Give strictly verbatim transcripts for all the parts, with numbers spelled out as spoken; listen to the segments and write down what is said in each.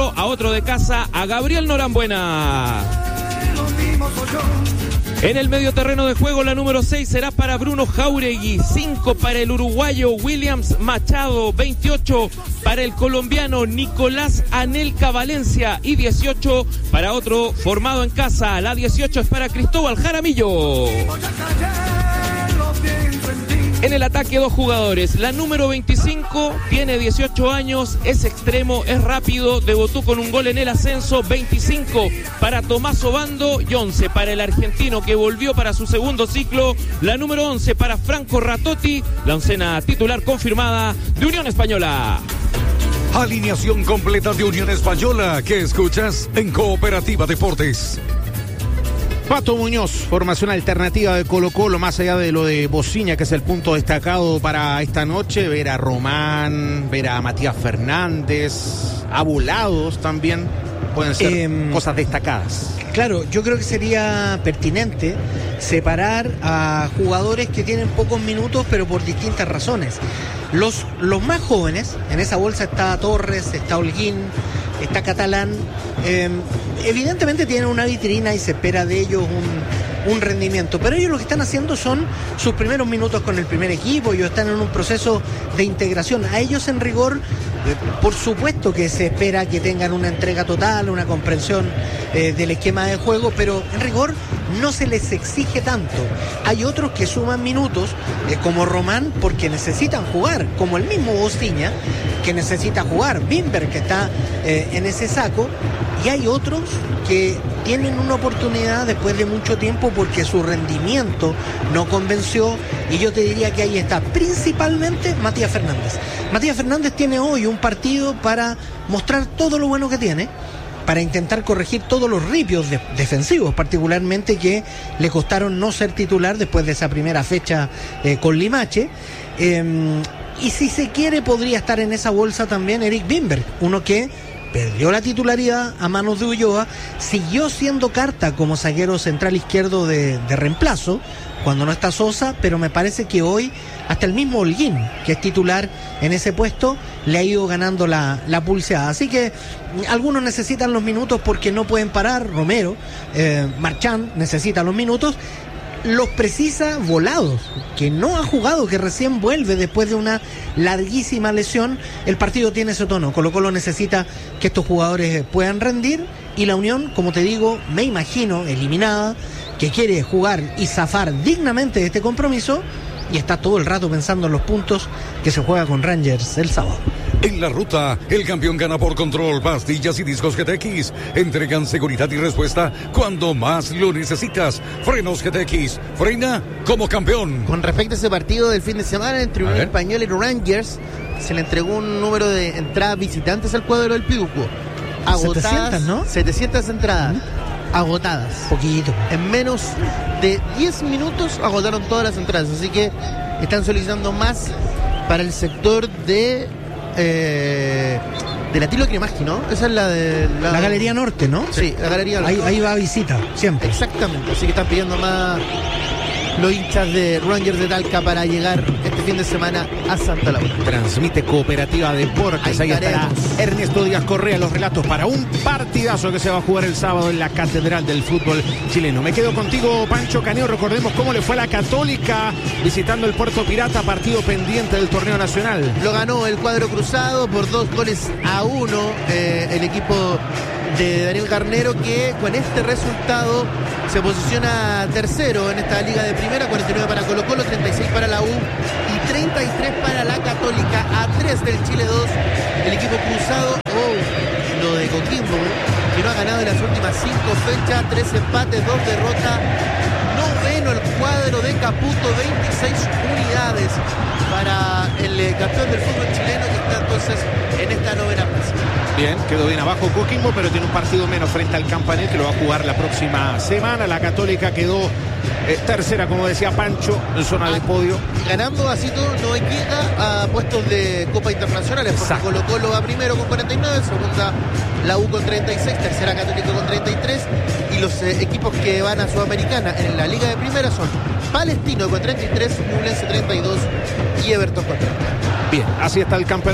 Colo, a otro de casa, a Gabriel Norambuena. En el medio terreno de juego, la número seis será para Bruno Jauregui, cinco para el uruguayo Williams Machado, veintiocho para el colombiano Nicolás Anelka Valencia y dieciocho para otro formado en casa. La dieciocho es para Cristóbal Jaramillo. En el ataque, dos jugadores. La número veinticinco tiene dieciocho años, es extremo, es rápido, debutó con un gol en el ascenso. veinticinco para Tomás Obando y once para el argentino que volvió para su segundo ciclo. La número once para Franco Ratotti, la oncena titular confirmada de Unión Española. Alineación completa de Unión Española que escuchas en Cooperativa Deportes. Pato Muñoz, formación alternativa de Colo-Colo, más allá de lo de Bociña, que es el punto destacado para esta noche. Ver a Román, ver a Matías Fernández, a Volados también, pueden ser eh, cosas destacadas. Claro, yo creo que sería pertinente separar a jugadores que tienen pocos minutos, pero por distintas razones. Los, los más jóvenes, en esa bolsa está Torres, está Holguín, está Catalán, eh, evidentemente tienen una vitrina y se espera de ellos un, un rendimiento, pero ellos lo que están haciendo son sus primeros minutos con el primer equipo, ellos están en un proceso de integración. A ellos en rigor, eh, por supuesto que se espera que tengan una entrega total, una comprensión eh, del esquema de juego, pero en rigor no se les exige tanto. Hay otros que suman minutos, eh, como Román, porque necesitan jugar, como el mismo Bociña, que necesita jugar, Bimber, que está eh, en ese saco, y hay otros que tienen una oportunidad después de mucho tiempo porque su rendimiento no convenció, y yo te diría que ahí está principalmente Matías Fernández. Matías Fernández tiene hoy un partido para mostrar todo lo bueno que tiene, para intentar corregir todos los ripios de, defensivos, particularmente que le costaron no ser titular después de esa primera fecha eh, con Limache. Eh, y si se quiere, podría estar en esa bolsa también Eric Bimber, uno que perdió la titularidad a manos de Ulloa, siguió siendo carta como zaguero central izquierdo de, de reemplazo cuando no está Sosa, pero me parece que hoy hasta el mismo Holguín, que es titular en ese puesto, le ha ido ganando la, la pulseada. Así que algunos necesitan los minutos porque no pueden parar. Romero, eh, Marchán necesita los minutos. Los precisa Volados, que no ha jugado, que recién vuelve después de una larguísima lesión. El partido tiene ese tono. Colo-Colo necesita que estos jugadores puedan rendir, y la Unión, como te digo, me imagino eliminada, que quiere jugar y zafar dignamente de este compromiso, y está todo el rato pensando en los puntos que se juega con Rangers el sábado. En la ruta, el campeón gana por control. Pastillas y discos G T X entregan seguridad y respuesta cuando más lo necesitas. Frenos G T X, frena como campeón. Con respecto a ese partido del fin de semana entre Unión Española y Rangers, se le entregó un número de entradas visitantes al cuadro del Piduco. Agotadas, setecientas, ¿no? setecientas entradas. ¿Mm? Agotadas. Poquito. En menos de diez minutos agotaron todas las entradas, así que están solicitando más para el sector de eh, de la Tilo Cremagi, ¿no? Esa es la de la, la Galería Norte, ¿no? Sí, la Galería Norte. Ahí, ahí va a visita, siempre. Exactamente, así que están pidiendo más los hinchas de Rangers de Talca para llegar este fin de semana a Santa Laura. Transmite Cooperativa Deportes. Ahí, Ahí estará Ernesto Díaz Correa, los relatos para un partidazo que se va a jugar el sábado en la Catedral del Fútbol Chileno. Me quedo contigo, Pancho Caneo. Recordemos cómo le fue a la Católica visitando el Puerto Pirata, partido pendiente del torneo nacional. Lo ganó el cuadro cruzado por dos goles a uno, eh, el equipo de Daniel Garnero, que con este resultado se posiciona tercero en esta liga de primera. Cuarenta y nueve para Colo-Colo, treinta y seis para la U y treinta y tres para la Católica, a tres del Chile dos, el equipo cruzado. Oh, lo de Coquimbo, que no ha ganado en las últimas cinco fechas, tres empates, dos derrotas. Noveno el cuadro de Caputo, veintiséis unidades para el eh, campeón del fútbol chileno, que está entonces en esta novena plaza. Bien, quedó bien abajo Coquimbo, pero tiene un partido menos frente al Campanil, que lo va a jugar la próxima semana. La Católica quedó eh, tercera, como decía Pancho, en zona ah, de podio. Ganando así todo, no llega a puestos de Copa Internacionales, porque Exacto. Colo-Colo va primero con cuarenta y nueve, segunda la U con treinta y seis, tercera Católica con treinta y tres, y los eh, equipos que van a Sudamericana en la Liga de Primera son Palestino con treinta y tres, Ñublense treinta y dos y Everton con treinta. Bien, así está el campeonato.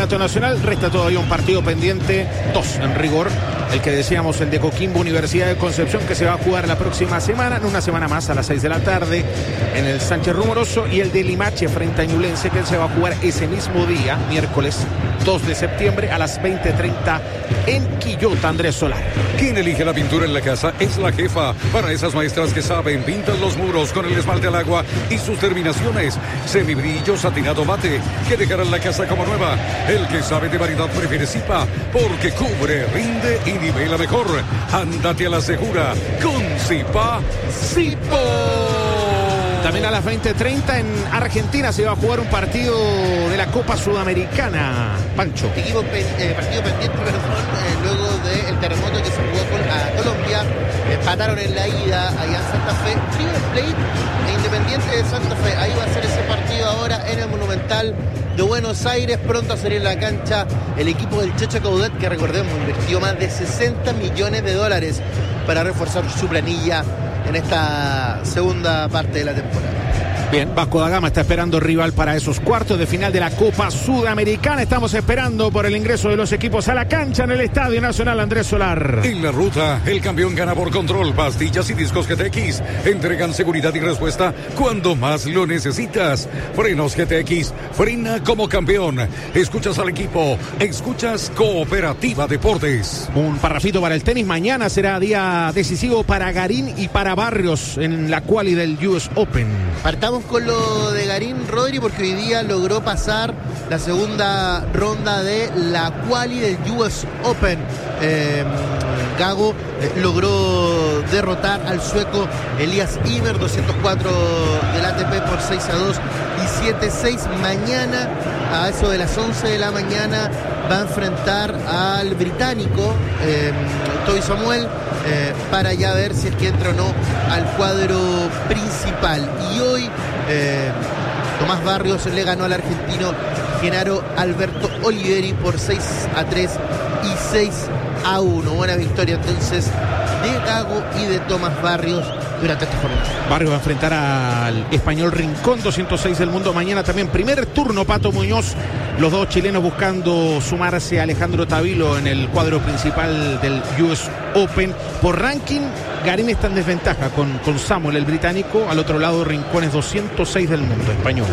Campeonato Nacional. Resta todavía un partido pendiente, dos en rigor. El que decíamos, el de Coquimbo Universidad de Concepción, que se va a jugar la próxima semana, en una semana más a las seis de la tarde en el Sánchez Rumoroso, y el de Limache frente a Ñublense, que se va a jugar ese mismo día, miércoles dos de septiembre a las veinte treinta en Quillota. Andrés Solar. Quien elige la pintura en la casa es la jefa. Para esas maestras que saben, pintan los muros con el esmalte al agua y sus terminaciones, semibrillo, satinado, mate, que dejarán la casa como nueva. El que sabe de variedad prefiere Zipa, porque cubre, rinde y nivela mejor. Ándate a la segura con Zipa Zipo. También a las veinte treinta en Argentina se va a jugar un partido de la Copa Sudamericana. Pancho. Equipo, eh, partido pendiente, perdón, eh, luego del terremoto que se jugó con, a Colombia. Empataron en la ida allá en Santa Fe. River Plate e Independiente de Santa Fe. Ahí va a ser ese partido ahora en el Monumental de Buenos Aires. Pronto a salir en la cancha el equipo del Checho Coudet, que recordemos invirtió más de sesenta millones de dólares para reforzar su planilla en esta segunda parte de la temporada. Bien, Vasco da Gama está esperando rival para esos cuartos de final de la Copa Sudamericana. Estamos esperando por el ingreso de los equipos a la cancha en el Estadio Nacional Andrés Solar. En la ruta, el campeón gana por control. Pastillas y discos G T X entregan seguridad y respuesta cuando más lo necesitas. Frenos G T X, frena como campeón. Escuchas al equipo, escuchas Cooperativa Deportes. Un parrafito para el tenis. Mañana será día decisivo para Garín y para Barrios en la quali del U S Open. Partamos con lo de Garín, Rodri, porque hoy día logró pasar la segunda ronda de la quali del U S Open. Eh, Gago eh, logró derrotar al sueco Elias Ymer, doscientos cuatro del A T P por seis a dos y siete a seis. Mañana, a eso de las once de la mañana, va a enfrentar al británico eh, Toby Samuel eh, para ya ver si es que entra o no al cuadro principal. Y hoy eh, Tomás Barrios le ganó al argentino Genaro Alberto Oliveri por seis a tres y seis a uno. Buena victoria entonces de Gago y de Tomás Barrios durante esta jornada. Barrios va a enfrentar al español Rincón, doscientos seis del mundo. Mañana también primer turno, Pato Muñoz. Los dos chilenos buscando sumarse a Alejandro Tavilo en el cuadro principal del U S Open. Por ranking, Garín está en desventaja con, con Samuel, el británico. Al otro lado, Rincón es doscientos seis del mundo, español.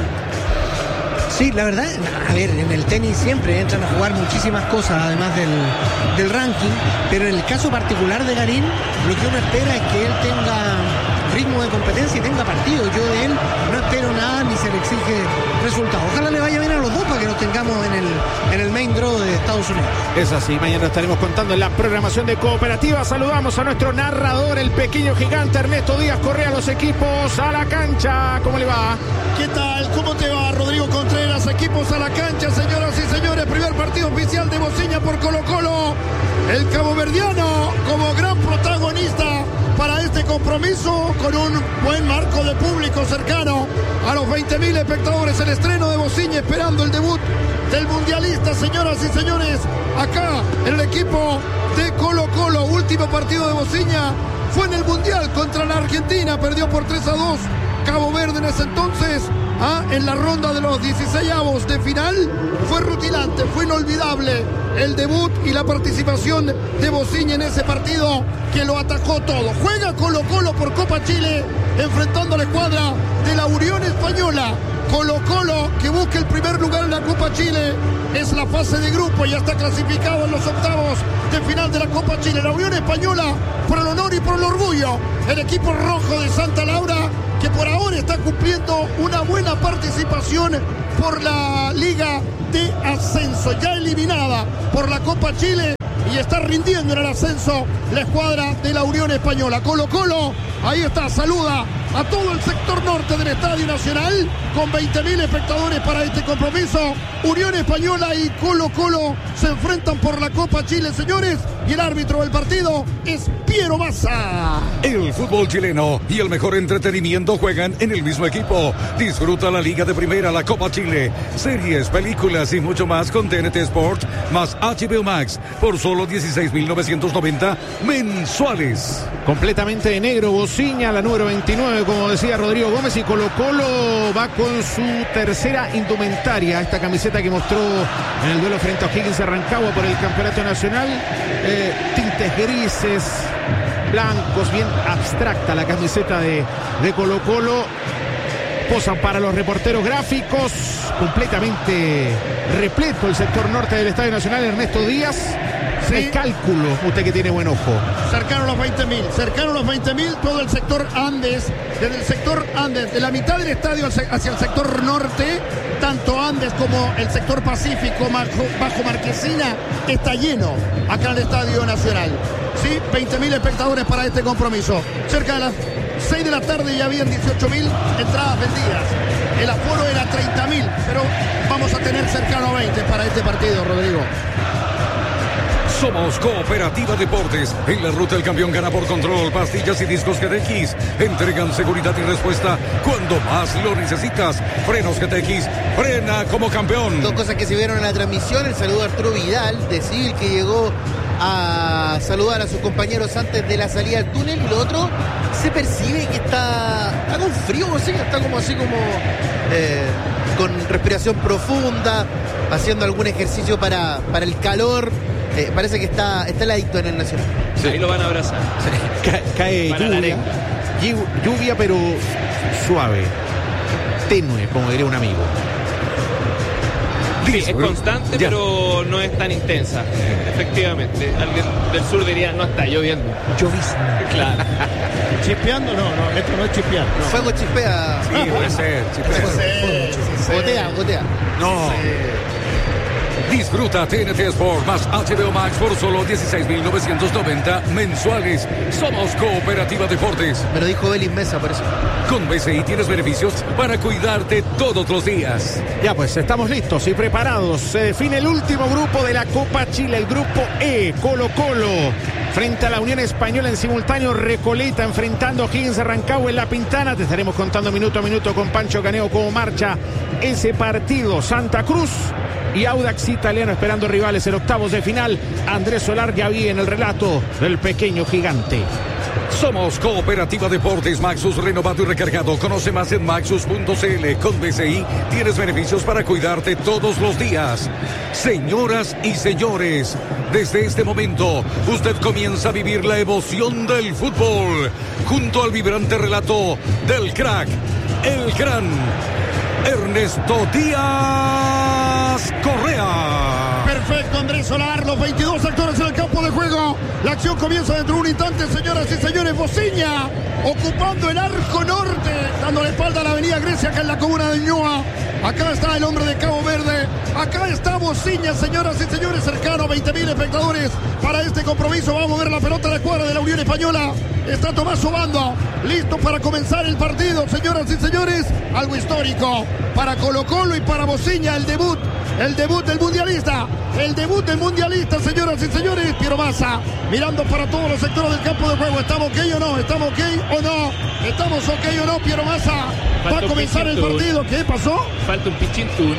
Sí, la verdad, a ver, en el tenis siempre entran a jugar muchísimas cosas, además del, del ranking, pero en el caso particular de Garín, lo que uno espera es que él tenga ritmo de competencia y tenga partido. Yo de él no espero nada ni se le exige resultados. Ojalá le vaya bien a los dos para que nos tengamos en el, en el main draw de Estados Unidos. Es así, mañana estaremos contando en la programación de Cooperativa. Saludamos a nuestro narrador, el pequeño gigante Ernesto Díaz Correa, los equipos a la cancha. ¿Cómo le va? ¿Qué tal? ¿Cómo te va, Rodrigo Contreras? Equipos a la cancha, señoras y señores. Primer partido oficial de Bociña por Colo Colo. El caboverdiano como gran protagonista para este compromiso, con un buen marco de público cercano a los veinte mil espectadores. El estreno de Bociña, esperando el debut del mundialista, señoras y señores, acá en el equipo de Colo Colo. Último partido de Bociña fue en el mundial contra la Argentina, perdió por tres a dos Cabo Verde en ese entonces. Ah, en la ronda de los dieciseisavos de final fue rutilante, fue inolvidable el debut y la participación de Bociña en ese partido que lo atajó todo. Juega Colo Colo por Copa Chile, enfrentando a la escuadra de la Unión Española. Colo Colo, que busca el primer lugar en la Copa Chile, es la fase de grupo, ya está clasificado en los octavos de final de la Copa Chile. La Unión Española, por el honor y por el orgullo, el equipo rojo de Santa Laura, que por ahora está cumpliendo una buena participación por la Liga de Ascenso, ya eliminada por la Copa Chile, y está rindiendo en el ascenso la escuadra de la Unión Española. Colo Colo, ahí está, saluda a todo el sector norte del Estadio Nacional, con veinte mil espectadores para este compromiso. Unión Española y Colo Colo se enfrentan por la Copa Chile, señores, y el árbitro del partido es Piero Massa. El fútbol chileno y el mejor entretenimiento juegan en el mismo equipo. Disfruta la Liga de Primera, la Copa Chile, series, películas y mucho más con T N T Sport más H B O Max por solo dieciséis mil novecientos noventa mensuales. Completamente de negro, vos Bociña, la número veintinueve, como decía Rodrigo Gómez, y Colo Colo va con su tercera indumentaria, esta camiseta que mostró en el duelo frente a O'Higgins de Rancagua por el campeonato nacional, eh, tintes grises, blancos, bien abstracta la camiseta de, de Colo Colo. Posan para los reporteros gráficos, completamente repleto el sector norte del Estadio Nacional. Ernesto Díaz, sí. El cálculo, usted que tiene buen ojo. Cercano a los veinte mil, cercano a los veinte mil, todo el sector Andes, desde el sector Andes, de la mitad del estadio hacia el sector norte, tanto Andes como el sector Pacífico, bajo, bajo Marquesina, está lleno acá en el Estadio Nacional. Sí, veinte mil espectadores para este compromiso. Cerca de las seis de la tarde ya habían dieciocho mil entradas vendidas. El aforo era treinta mil, pero vamos a tener cercano a veinte para este partido, Rodrigo. Somos Cooperativa Deportes. En la ruta el campeón gana por control. Pastillas y discos G T X entregan seguridad y respuesta cuando más lo necesitas. Frenos G T X, frena como campeón. Dos cosas que se vieron en la transmisión. El saludo a Arturo Vidal de Civil, que llegó a saludar a sus compañeros antes de la salida del túnel. Y lo otro, se percibe que está, está con frío, ¿sí? Está como así como eh, con respiración profunda, haciendo algún ejercicio para, para el calor. Eh, parece que está, está el adicto en el Nacional. Sí. Ahí lo van a abrazar. Sí. Ca cae para lluvia, lluvia, pero suave, tenue, como diría un amigo. Sí, es constante, ya. Pero no es tan intensa. Efectivamente. Alguien del sur diría, no está lloviendo. Llovizna. Claro. ¿Chispeando? No, no, esto no es chispear. No. Fuego chispea. Sí, puede ser. Chispea. Puede ser. Sí, gotea, gotea. No. Sí. Disfruta T N T Sport más H B O Max por solo dieciséis mil novecientos noventa mensuales. Somos Cooperativa Deportes. Me lo dijo Belis Mesa, por eso. Con B C I tienes beneficios para cuidarte todos los días. Ya pues, estamos listos y preparados. Se define el último grupo de la Copa Chile, el grupo E. Colo Colo frente a la Unión Española en simultáneo. Recoleta enfrentando a O'Higgins de Rancagua en La Pintana. Te estaremos contando minuto a minuto con Pancho Caneo cómo marcha ese partido. Santa Cruz y Audax Italiano esperando rivales en octavos de final. Andrés Solar ya vi en el relato del pequeño gigante. Somos Cooperativa Deportes. Maxus renovado y recargado. Conoce más en maxus punto c l. Con B C I tienes beneficios para cuidarte todos los días. Señoras y señores, desde este momento usted comienza a vivir la emoción del fútbol junto al vibrante relato del crack, el gran Ernesto Díaz Correa. Perfecto, Andrés Solar, los veintidós actores en el campo de juego. La acción comienza dentro de un instante, señoras y señores. Bociña ocupando el arco norte, dando la espalda a la avenida Grecia, acá en la comuna de Ñua. Acá está el hombre de Cabo Verde. Acá está Bociña, señoras y señores, cercano a veinte mil espectadores para este compromiso. Va a mover la pelota a la cuadra de la Unión Española. Está Tomás Obando, listo para comenzar el partido, señoras y señores. Algo histórico para Colo Colo y para Bociña, el debut, el debut del mundialista, el debut del mundialista, señoras y señores. Piero Massa mirando para todos los sectores del campo de juego. ¿Estamos ok o no? ¿Estamos ok o no? ¿Estamos ok o no, Piero Massa? Va a comenzar el partido. ¿Qué pasó? Falta un pichintún.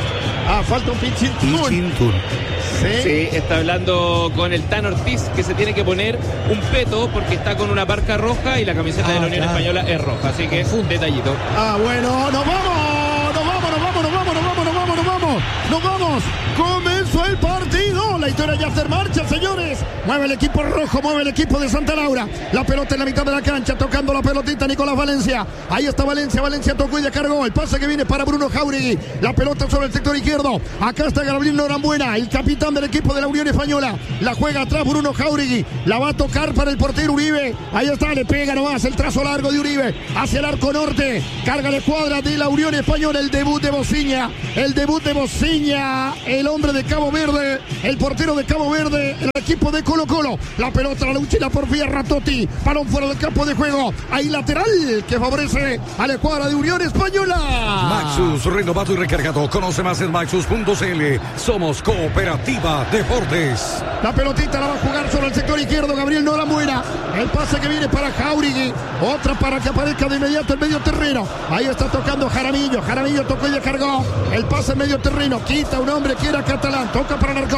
Ah, falta un pichintún. Pichintún. ¿Sí? Sí, está hablando con el Tan Ortiz, que se tiene que poner un peto porque está con una parca roja y la camiseta ah, de la Unión claro. Española es roja, así que un detallito. Ah, bueno, nos vamos, nos vamos, nos vamos, nos vamos, nos vamos, nos vamos, nos vamos, nos vamos. Comenzó el partido, la historia ya está en marcha, señores. Mueve el equipo rojo, mueve el equipo de Santa Laura. La pelota en la mitad de la cancha, tocando la pelotita Nicolás Valencia. Ahí está Valencia, Valencia tocó y descargó. El pase que viene para Bruno Jauregui. La pelota sobre el sector izquierdo. Acá está Gabriel Norambuena, el capitán del equipo de la Unión Española. La juega atrás Bruno Jauregui. La va a tocar para el portero Uribe. Ahí está, le pega nomás el trazo largo de Uribe hacia el arco norte. Carga de cuadra de la Unión Española. El debut de Bociña. El debut de Bociña. El hombre de Cabo Verde. El portero de Cabo Verde. El equipo de Colo Colo. La pelota, la lucha y la porfía Ratotti. Balón fuera del campo de juego. Ahí lateral que favorece a la cuadra de Unión Española. Maxus renovado y recargado. Conoce más en maxus punto c l. Somos Cooperativa Deportes. La pelotita la va a jugar sobre el sector izquierdo Gabriel Norambuena. El pase que viene para Jauregui. Otra para que aparezca de inmediato el medio terreno. Ahí está tocando Jaramillo. Jaramillo tocó y descargó. El pase en medio terreno. Quita un hombre que era catalán. Toca para Narcón. Ahí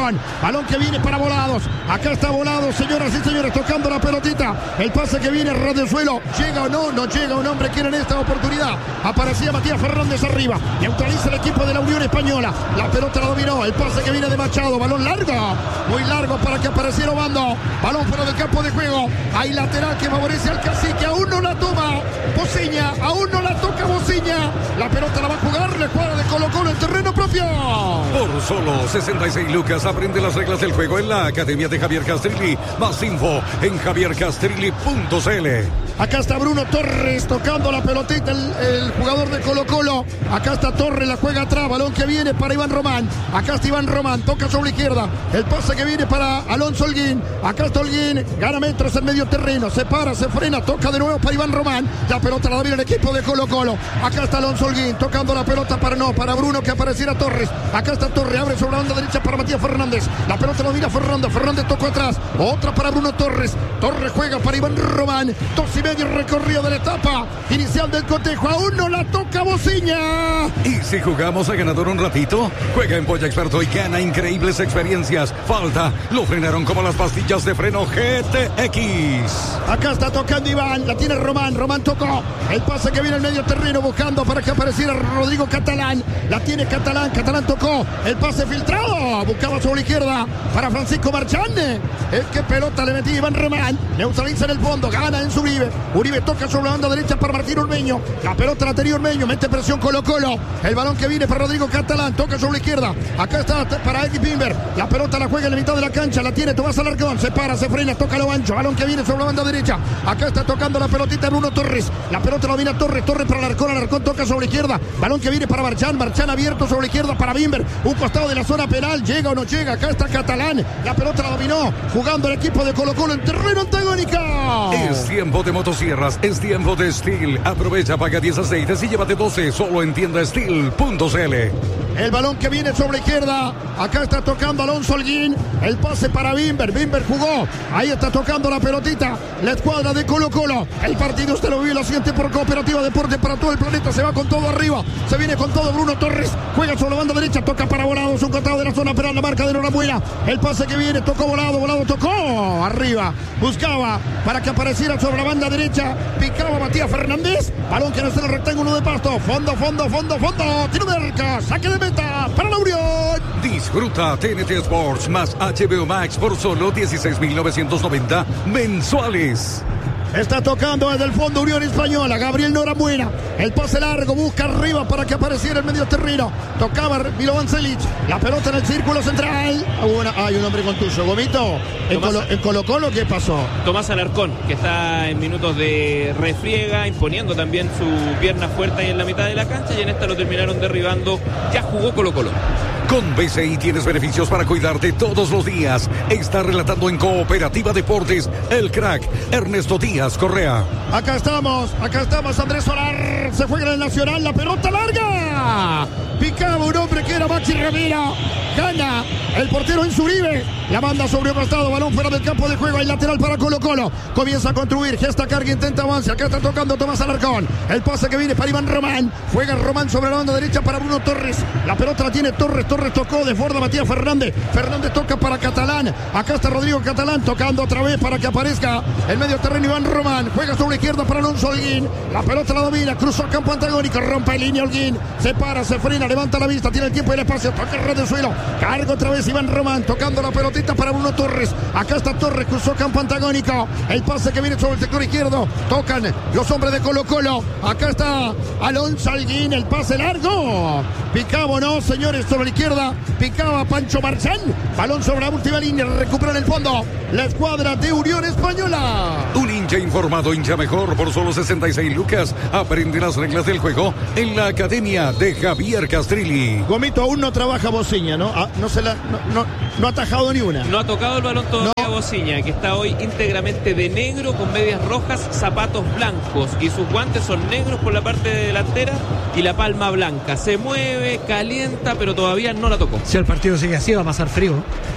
balón que viene para Volados, acá está Volados, señoras y señores, tocando la pelotita, el pase que viene ras del suelo, llega o no, no llega un hombre que en esta oportunidad, aparecía Matías Fernández arriba, neutraliza el equipo de la Unión Española, la pelota la dominó, el pase que viene de Machado, balón largo, muy largo para que apareciera Obando, balón fuera del campo de juego, hay lateral que favorece al Cacique, aún no la toma Bociña, aún no la toca Bociña, la pelota la va a jugar, la escuadra de Colo Colo en terreno propio. Por solo sesenta y seis lucas aprende las reglas del juego en la Academia de Javier Castrilli. Más info en javier castrilli punto c l. Acá está Bruno Torres tocando la pelotita, el, el jugador de Colo Colo. Acá está Torres, la juega atrás, balón que viene para Iván Román. Acá está Iván Román, toca sobre la izquierda. El pase que viene para Alonso Holguín. Acá está Holguín, gana metros en medio terreno, se para, se frena, toca de nuevo para Iván Román. La pelota la domina el equipo de Colo Colo. Acá está Alonso Holguín, tocando la pelota para no, para Bruno que apareciera Torres. Acá está Torres, abre sobre la banda derecha para Matías Fernández. La pelota la domina Fernández, Fernández tocó atrás. Otra para Bruno Torres. Torres juega para Iván Román. Dos y medio recorrido de la etapa inicial del cotejo. Aún no la toca Bociña. Y si jugamos a ganador un ratito, juega en Polla Experto y gana increíbles experiencias. Falta, lo frenaron como las pastillas de freno G T X. Acá está tocando Iván, la tiene Román. Román tocó. El pase que viene al medio terreno buscando para que apareciera Rodrigo Catalán. La tiene Catalán, Catalán tocó. El pase filtrado, buscaba sobre la izquierda para Francisco Marchán. El que pelota le metía Iván Román. Neutraliza en el fondo, gana en su Uribe. Uribe toca sobre la banda derecha para Martín Ormeño. La pelota la tenía Ormeño, mete presión Colo Colo. El balón que viene para Rodrigo Catalán, toca sobre la izquierda. Acá está para Eddie Pimber. La pelota la juega en la mitad de la cancha, la tiene Tomás Alarcón. Se para, se frena, toca lo ancho. Balón que viene sobre la banda derecha. Acá está tocando la pelotita Bruno Torres. La pelota la viene a Torres, Torres para Alarcón. Alarcón toca sobre la izquierda. Balón que viene para Marchán. Marchán abierto sobre la izquierda para Bimber. Un costado de la zona penal. Llega o no llega. Acá está Catalán. La pelota la dominó. Jugando el equipo de Colo Colo en terreno antagónico. Es tiempo de motosierras. Es tiempo de Steel. Aprovecha, paga diez aceites y llévate doce solo en tienda steel punto c l. El balón que viene sobre la izquierda. Acá está tocando Alonso Holguín. El pase para Bimber. Bimber jugó. Ahí está tocando la pelotita. La escuadra de Colo Colo. El partido usted lo vive lo siguiente por Cooperativa Deporte para todo el planeta. Se va con todo arriba. Se viene con todo Bruno Torres. Juega sobre la banda derecha. Toca para Volados. Un costado de la zona penal. La marca de Norambuena. El pase que viene. Tocó Volado. Volado tocó. Arriba. Buscaba para que apareciera sobre la banda derecha. Picaba Matías Fernández. Balón que no está en el rectángulo de pasto. Fondo, fondo, fondo, fondo. Tiro de arca. Saque de meta para la Unión. Disfruta T N T Sports más H B O Max por solo dieciséis mil novecientos noventa mensuales. Está tocando desde el fondo Unión Española. Gabriel Norambuena. El pase largo. Busca arriba para que apareciera el medio terreno. Tocaba Milovan Celic. La pelota en el círculo central. Una, hay un hombre con tuyo. Gomito. ¿En Colo, en Colo Colo qué pasó? Tomás Alarcón, que está en minutos de refriega, imponiendo también su pierna fuerte ahí en la mitad de la cancha. Y en esta lo terminaron derribando. Ya jugó Colo Colo. Con B C I tienes beneficios para cuidarte todos los días. Está relatando en Cooperativa Deportes el crack Ernesto Díaz Correa. Acá estamos, acá estamos, Andrés Solar. Se juega en el Nacional, la pelota larga. Picaba un hombre que era Maxi Ramírez. Gana el portero en Uribe. La manda sobre un costado, balón fuera del campo de juego. Hay lateral para Colo Colo. Comienza a construir, gesta carga, intenta avance. Acá está tocando Tomás Alarcón. El pase que viene para Iván Román. Juega Román sobre la banda derecha para Bruno Torres. La pelota la tiene Torres. Torres tocó, desborda Matías Fernández. Fernández toca para Catalán. Acá está Rodrigo Catalán tocando otra vez para que aparezca el medio terreno Iván Román. Juega sobre la izquierda para Alonso Holguín. La pelota la domina, cruzó el campo antagónico, rompe el línea Holguín. Se para, se frena, levanta la vista, tiene el tiempo y el espacio. Toca el red del suelo. Carga otra vez Iván Román tocando la pelotita para Bruno Torres. Acá está Torres, cruzó campo antagónico. El pase que viene sobre el sector izquierdo. Tocan los hombres de Colo Colo. Acá está Alonso Holguín, el pase largo. Picaba, no, señores, sobre la izquierda. Picaba Pancho Marchán. Balón sobre la última línea. Recupera en el fondo la escuadra de Unión Española. Un hincha informado, hincha mejor por solo sesenta y seis lucas. Aprende las reglas del juego en la Academia de Javier Castrilli. Gomito, aún no trabaja Bociña, ¿no? Ah, no, se la, no, no, no ha atajado ni una. No ha tocado el balón todavía no. Bociña, que está hoy íntegramente de negro, con medias rojas, zapatos blancos. Y sus guantes son negros por la parte delantera y la palma blanca. Se mueve, calienta, pero todavía no la tocó. Si el partido sigue así, va a pasar frío.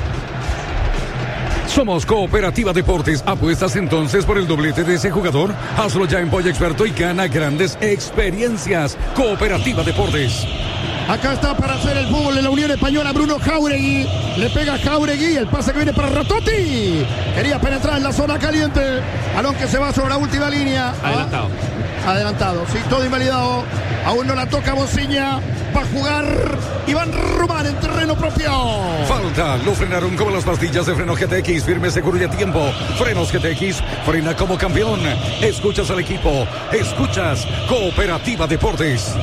Somos Cooperativa Deportes. ¿Apuestas entonces por el doblete de ese jugador? Hazlo ya en Polla Experto y gana grandes experiencias. Cooperativa Deportes. Acá está para hacer el fútbol de la Unión Española Bruno Jáuregui. Le pega Jáuregui, el pase que viene para Ratotti. Quería penetrar en la zona caliente. Balón que se va sobre la última línea. Adelantado. Ah, adelantado, sí, todo invalidado. Aún no la toca Bociña. Va a jugar Iván Román en terreno propio. Falta, lo frenaron como las pastillas de freno G T X, firme, seguro y a tiempo. Frenos G T X, frena como campeón. Escuchas al equipo, escuchas Cooperativa Deportes.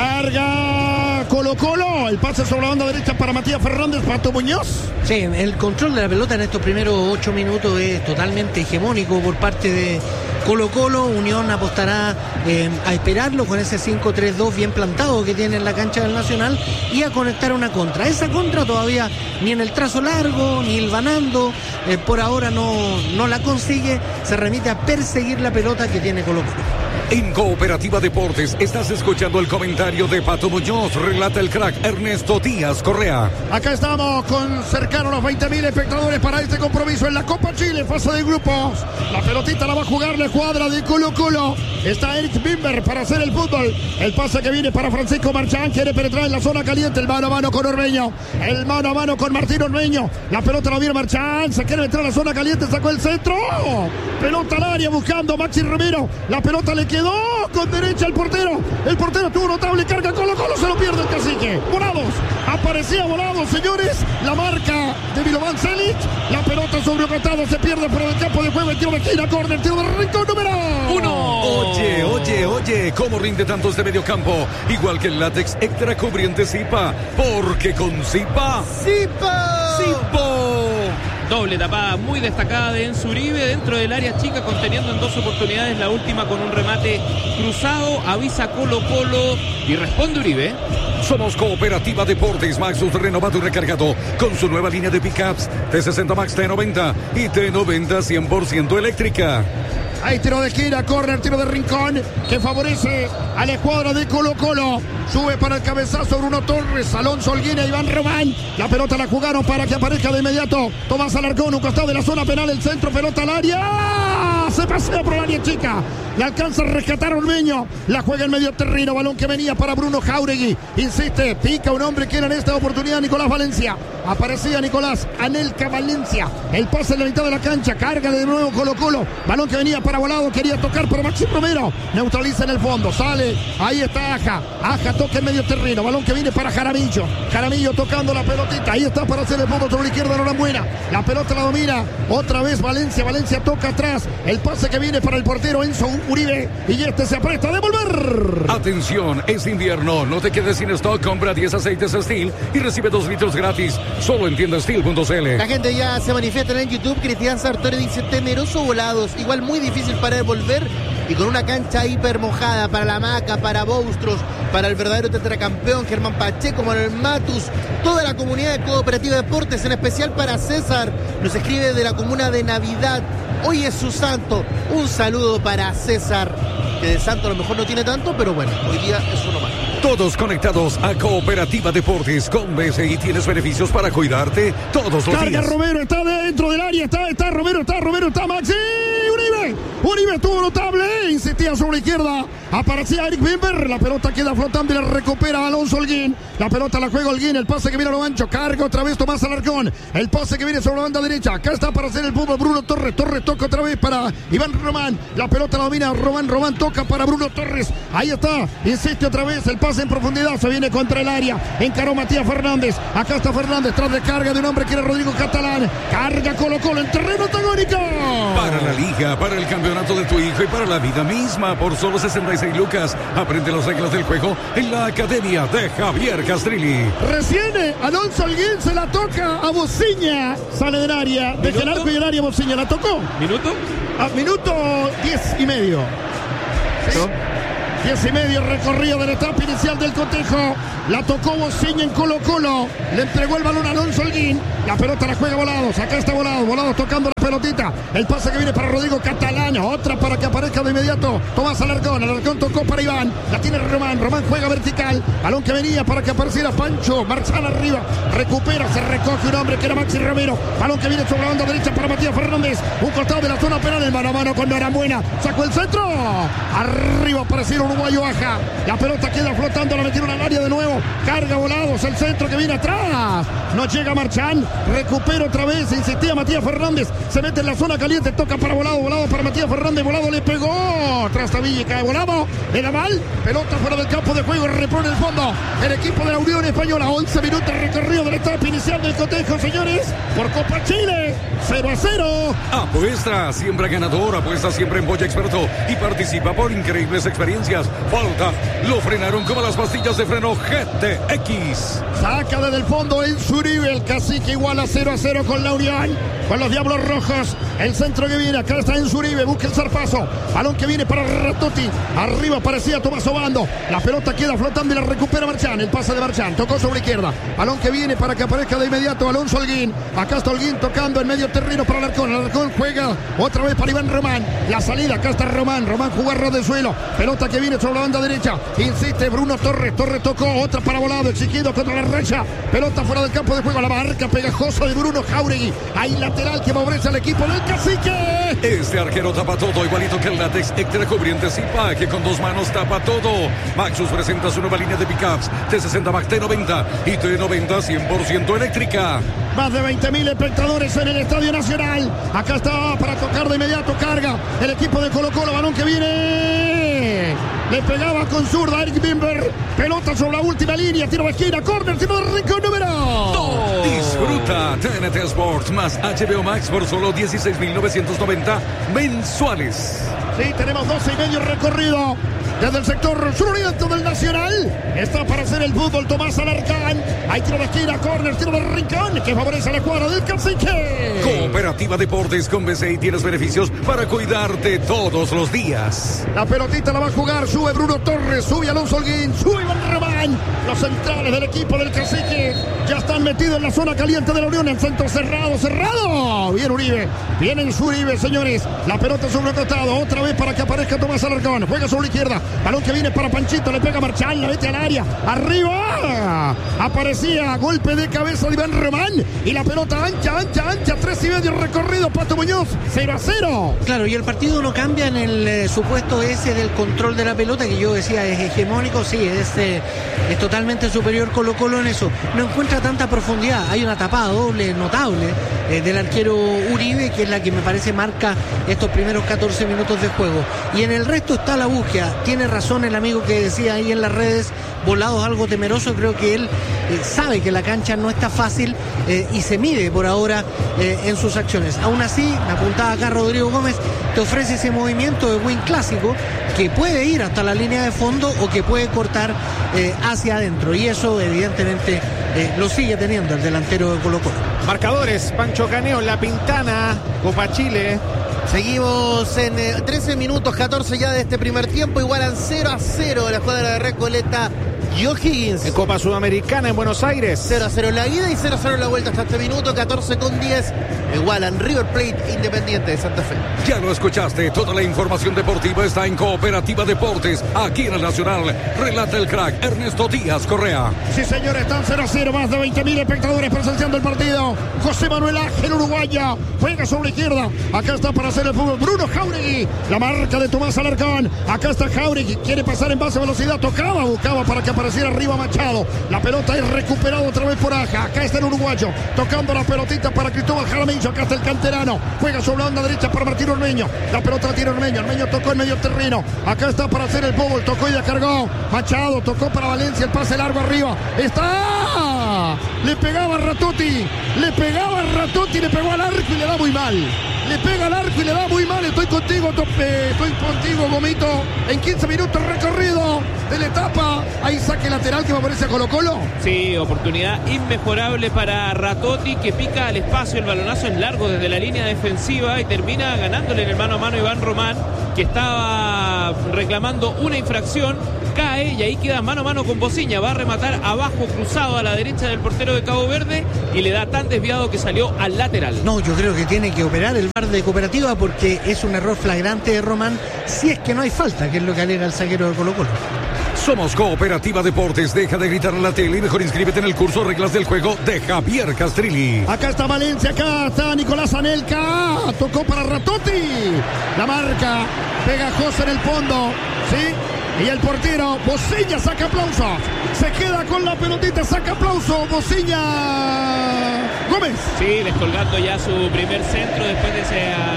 Carga Colo Colo, el pase sobre la banda derecha para Matías Fernández, Pato Muñoz. Sí, el control de la pelota en estos primeros ocho minutos es totalmente hegemónico por parte de Colo Colo. Unión apostará eh, a esperarlo con ese cinco tres dos bien plantado que tiene en la cancha del Nacional y a conectar una contra. Esa contra todavía ni en el trazo largo, ni hilvanando, eh, por ahora no, no la consigue. Se remite a perseguir la pelota que tiene Colo Colo. En Cooperativa Deportes estás escuchando el comentario de Pato Muñoz, relata el crack Ernesto Díaz Correa. Acá estamos con cercano a los veinte mil espectadores para este compromiso en la Copa Chile, fase de grupos. La pelotita la va a jugar la escuadra de Colo Colo. Está Eric Bimber para hacer el fútbol. El pase que viene para Francisco Marchán, quiere penetrar en la zona caliente, el mano a mano con Ormeño. El mano a mano con Martín Ormeño. La pelota la viene Marchán, se quiere meter a la zona caliente, sacó el centro. Pelota al área buscando Maxi Romero. La pelota le quedó con derecha al portero. El portero tuvo notable carga. Colo Colo se lo pierde el cacique. Volados. Aparecía Volados, señores. La marca de Milovan Celic. La pelota sobre el costado se pierde por el campo de juego. El tiro de esquina, córner, tiro de rincón número uno. Oye, oye, oye, ¿cómo rinde tanto este medio campo? Igual que el látex extra cubriente Zipa. Porque con Zipa... ¡Zipa! ¡Zipo! Doble tapada muy destacada de Enzo Uribe dentro del área chica, conteniendo en dos oportunidades, la última con un remate cruzado. Avisa Colo Colo y responde Uribe. Somos Cooperativa Deportes. Maxus renovado y recargado con su nueva línea de pickups T sesenta Max, T noventa y T noventa cien por ciento eléctrica. Hay tiro de esquina, córner, tiro de rincón que favorece a la escuadra de Colo Colo. Sube para el cabezazo Bruno Torres, Alonso Holguín, Iván Román. La pelota la jugaron para que aparezca de inmediato Tomás Alarcón, un costado de la zona penal, el centro, pelota al área. Se pasea por el área chica. Le alcanza a rescatar a Ormeño. La juega en medio terreno, balón que venía para Bruno Jáuregui. Insiste, pica un hombre que era en esta oportunidad Nicolás Valencia. Aparecía Nicolás Anelka Valencia. El pase en la mitad de la cancha, carga de nuevo Colo Colo. Balón que venía para Volado, quería tocar por Maxi Romero. Neutraliza en el fondo, sale. Ahí está Aja. Aja toca en medio terreno. Balón que viene para Jaramillo. Jaramillo tocando la pelotita. Ahí está para hacer el fondo sobre la izquierda, Norambuena. La pelota la domina. Otra vez Valencia. Valencia toca atrás. El pase que viene para el portero Enzo Uribe. Y este se apresta a devolver. Atención, es invierno. No te quedes sin stock. Compra diez aceites Steel y recibe dos litros gratis. Solo en tienda steel punto c l. La gente ya se manifiesta en YouTube. Cristian Sartori dice: temeroso Volados. Igual muy difícil para devolver. Y con una cancha hiper mojada para la Maca, para Boustros, para el verdadero tetracampeón Germán Pacheco, Manuel Matus, toda la comunidad de Cooperativa Deportes, en especial para César, nos escribe de la comuna de Navidad. Hoy es su santo. Un saludo para César, que de santo a lo mejor no tiene tanto, pero bueno, hoy día es uno más. Todos conectados a Cooperativa Deportes. Con B C I tienes beneficios para cuidarte todos los Carga días. Romero, está dentro del área, está, está Romero, está Romero, está Maxi Uribe. Uribe estuvo notable, insistía sobre la izquierda. Aparecía Eric Bimber, la pelota queda flotando y la recupera Alonso Holguín. La pelota la juega Holguín, el pase que viene a lo ancho, carga otra vez Tomás Alarcón. El pase que viene sobre la banda derecha, acá está para hacer el fútbol Bruno Torres. Torres toca otra vez para Iván Román. La pelota la domina Román, Román toca para Bruno Torres. Ahí está, insiste otra vez, el pase en profundidad, se viene contra el área. Encaró Matías Fernández, acá está Fernández, tras de carga de un hombre que era Rodrigo Catalán. Carga Colo Colo en terreno antagónico. Para la liga, para el campeonato de tu hijo y para la vida misma, por solo sesenta y seis lucas. Aprende las reglas del juego en la academia de Javier Castrilli. Recién Alonso Holguín se la toca a Bociña. Sale del área, de Genarco y el área Bociña. ¿La tocó? ¿Minuto? A minuto diez y medio. ¿Sí? Diez y medio recorrido de la etapa inicial del cotejo. La tocó Bociña en Colo Colo. Le entregó el balón a Alonso Holguín. La pelota la juega Volados. Acá está Volados. Volados tocando la pelota. pelotita. El pase que viene para Rodrigo Catalán. Otra para que aparezca de inmediato Tomás Alarcón. Alarcón tocó para Iván. La tiene Román. Román juega vertical. Balón que venía para que apareciera Pancho. Marchán arriba. Recupera. Se recoge un hombre que era Maxi Romero. Balón que viene sobre la banda derecha para Matías Fernández. Un costado de la zona penal. El mano a mano con Norambuena. Sacó el centro. Arriba apareció Uruguayo baja. La pelota queda flotando. La metieron al área de nuevo. Carga Volados. El centro que viene atrás. No llega Marchán. Recupera otra vez. Insistía Matías Fernández. Se mete en la zona caliente. Toca para Volado. Volado para Matías Fernández. Volado le pegó. Trastavilla y cae Volado. Era mal. Pelota fuera del campo de juego. Repone el fondo. El equipo de la Unión Española. once minutos recorrido de la etapa inicial del cotejo, señores. Por Copa Chile. cero a cero. Apuesta siempre ganador. Apuesta siempre en Boya Experto. Y participa por increíbles experiencias. Falta. Lo frenaron como las pastillas de freno G T X. Saca desde el fondo el Zuribe. El Cacique igual a cero a cero con la Unión. Con los Diablos Rojos. El centro que viene. Acá está en Zuribe. Busca el zarpazo. Balón que viene para Ratotti. Arriba parecía Tomás Obando. La pelota queda flotando y la recupera Marchán. El pase de Marchán. Tocó sobre izquierda. Balón que viene para que aparezca de inmediato Alonso Holguín. Acá está Holguín tocando en medio terreno para Alarcón. Alarcón juega otra vez para Iván Román. La salida. Acá está Román. Román jugó a ras de suelo. Pelota que viene sobre la banda derecha. Insiste Bruno Torres. Torres tocó. Otra para Volado. Exigido contra la racha. Pelota fuera del campo de juego. La marca pegajosa de Bruno Jauregui. Ahí lateral que favorece al equipo del Cacique. Este arquero tapa todo, igualito que el látex extra cubriente Zipa, que con dos manos tapa todo. Maxus presenta su nueva línea de pickups T sesenta Max T noventa y T noventa cien por ciento eléctrica. Más de veinte mil espectadores en el Estadio Nacional. Acá está para tocar de inmediato. Carga el equipo de Colo Colo. Balón que viene. Le pegaba con zurda Eric Bimber. Pelota sobre la última línea. Tiro de esquina. Corner. Tiro de rincón número dos. Disfruta T N T Sports más H B O Max por solo dieciséis mil novecientos noventa mensuales. Sí, tenemos doce y medio recorrido. Desde el sector suroriente del Nacional. Está para hacer el fútbol Tomás Alarcán. Hay tiro de esquina, córner, tiro de rincón que favorece a la cuadra del Cacique. Cooperativa Deportes con B C I tienes beneficios para cuidarte todos los días. La pelotita la va a jugar. Sube Bruno Torres, sube Alonso Holguín, sube Iván Román. Los centrales del equipo del Cacique ya están metidos en la zona caliente de la Unión. El centro cerrado, cerrado. Bien Uribe. Viene en su Uribe, señores. La pelota sobre el costado. Otra vez para que aparezca Tomás Alarcón. Juega sobre la izquierda. Balón que viene para Panchito, le pega Marchán, la mete al área, arriba, aparecía golpe de cabeza de Iván Román y la pelota ancha, ancha, ancha, tres y medio recorrido, Pato Muñoz, cero a cero. Claro, y el partido no cambia en el eh, supuesto ese del control de la pelota, que yo decía es hegemónico, sí, es, eh, es totalmente superior Colo Colo en eso, no encuentra tanta profundidad, hay una tapada doble notable eh, del arquero Uribe, que es la que me parece marca estos primeros catorce minutos de juego, y en el resto está la búsqueda. Tiene razón el amigo que decía ahí en las redes, Volados algo temeroso, creo que él eh, sabe que la cancha no está fácil eh, y se mide por ahora eh, en sus acciones. Aún así, me apuntaba acá Rodrigo Gómez, te ofrece ese movimiento de win clásico que puede ir hasta la línea de fondo o que puede cortar eh, hacia adentro, y eso evidentemente eh, lo sigue teniendo el delantero de Colo Colo. Marcadores, Pancho Caneo, La Pintana, Copa Chile. Seguimos en eh, trece minutos, catorce ya de este primer tiempo. Igualan cero a cero la cuadra de Recoleta y O'Higgins. En Copa Sudamericana en Buenos Aires. cero a cero la ida y cero a cero la vuelta hasta este minuto. catorce con diez. Igualan River Plate Independiente de Santa Fe. Ya lo escuchaste, toda la información deportiva está en Cooperativa Deportes, aquí en el Nacional. Relata el crack Ernesto Díaz Correa. Sí, señores, están cero a cero, más de veinte mil espectadores presenciando el partido. José Manuel Ángel, uruguaya, juega sobre la izquierda. Acá está para hacer el fútbol Bruno Jauregui, la marca de Tomás Alarcón. Acá está Jauregui, quiere pasar en base a velocidad, tocaba, buscaba para que apareciera arriba Machado. La pelota es recuperada otra vez por Aja. Acá está el uruguayo, tocando la pelotita para Cristóbal Jaramillo. Acá está el canterano, juega sobre la banda derecha para Martín Ormeño. La pelota la tiene Ormeño, Ormeño tocó en medio terreno. Acá está para hacer el fútbol, tocó y la cargó. Machado tocó para Valencia, el pase largo arriba. ¡Está! Le pegaba a Ratotti, le pegaba a Ratotti, le pegó al arco y le da muy mal. Le pega al arco y le da muy mal. Estoy contigo, tope, estoy contigo, Gomito. En quince minutos recorrido de la etapa. Hay saque lateral que me parece a Colo Colo. Sí, oportunidad inmejorable para Ratotti, que pica al espacio. El balonazo es largo desde la línea defensiva y termina ganándole en el mano a mano a Iván Román, que estaba reclamando una infracción. Cae y ahí queda mano a mano con Bociña. Va a rematar abajo, cruzado a la derecha del portero de Cabo Verde, y le da tan desviado que salió al lateral. No, yo creo que tiene que operar el de Cooperativa porque es un error flagrante de Román, si es que no hay falta, que es lo que alega el zaguero de Colo-Colo. Somos Cooperativa Deportes. Deja de gritar a la tele y mejor inscríbete en el curso Reglas del Juego de Javier Castrilli. Acá está Valencia, acá está Nicolás Anelka. Tocó para Ratotti. La marca pegajosa en el fondo. ¿Sí? Y el portero, Bociña, saca aplauso. Se queda con la pelotita, saca aplauso. Bociña Gómez. Sí, descolgando ya su primer centro después de esa,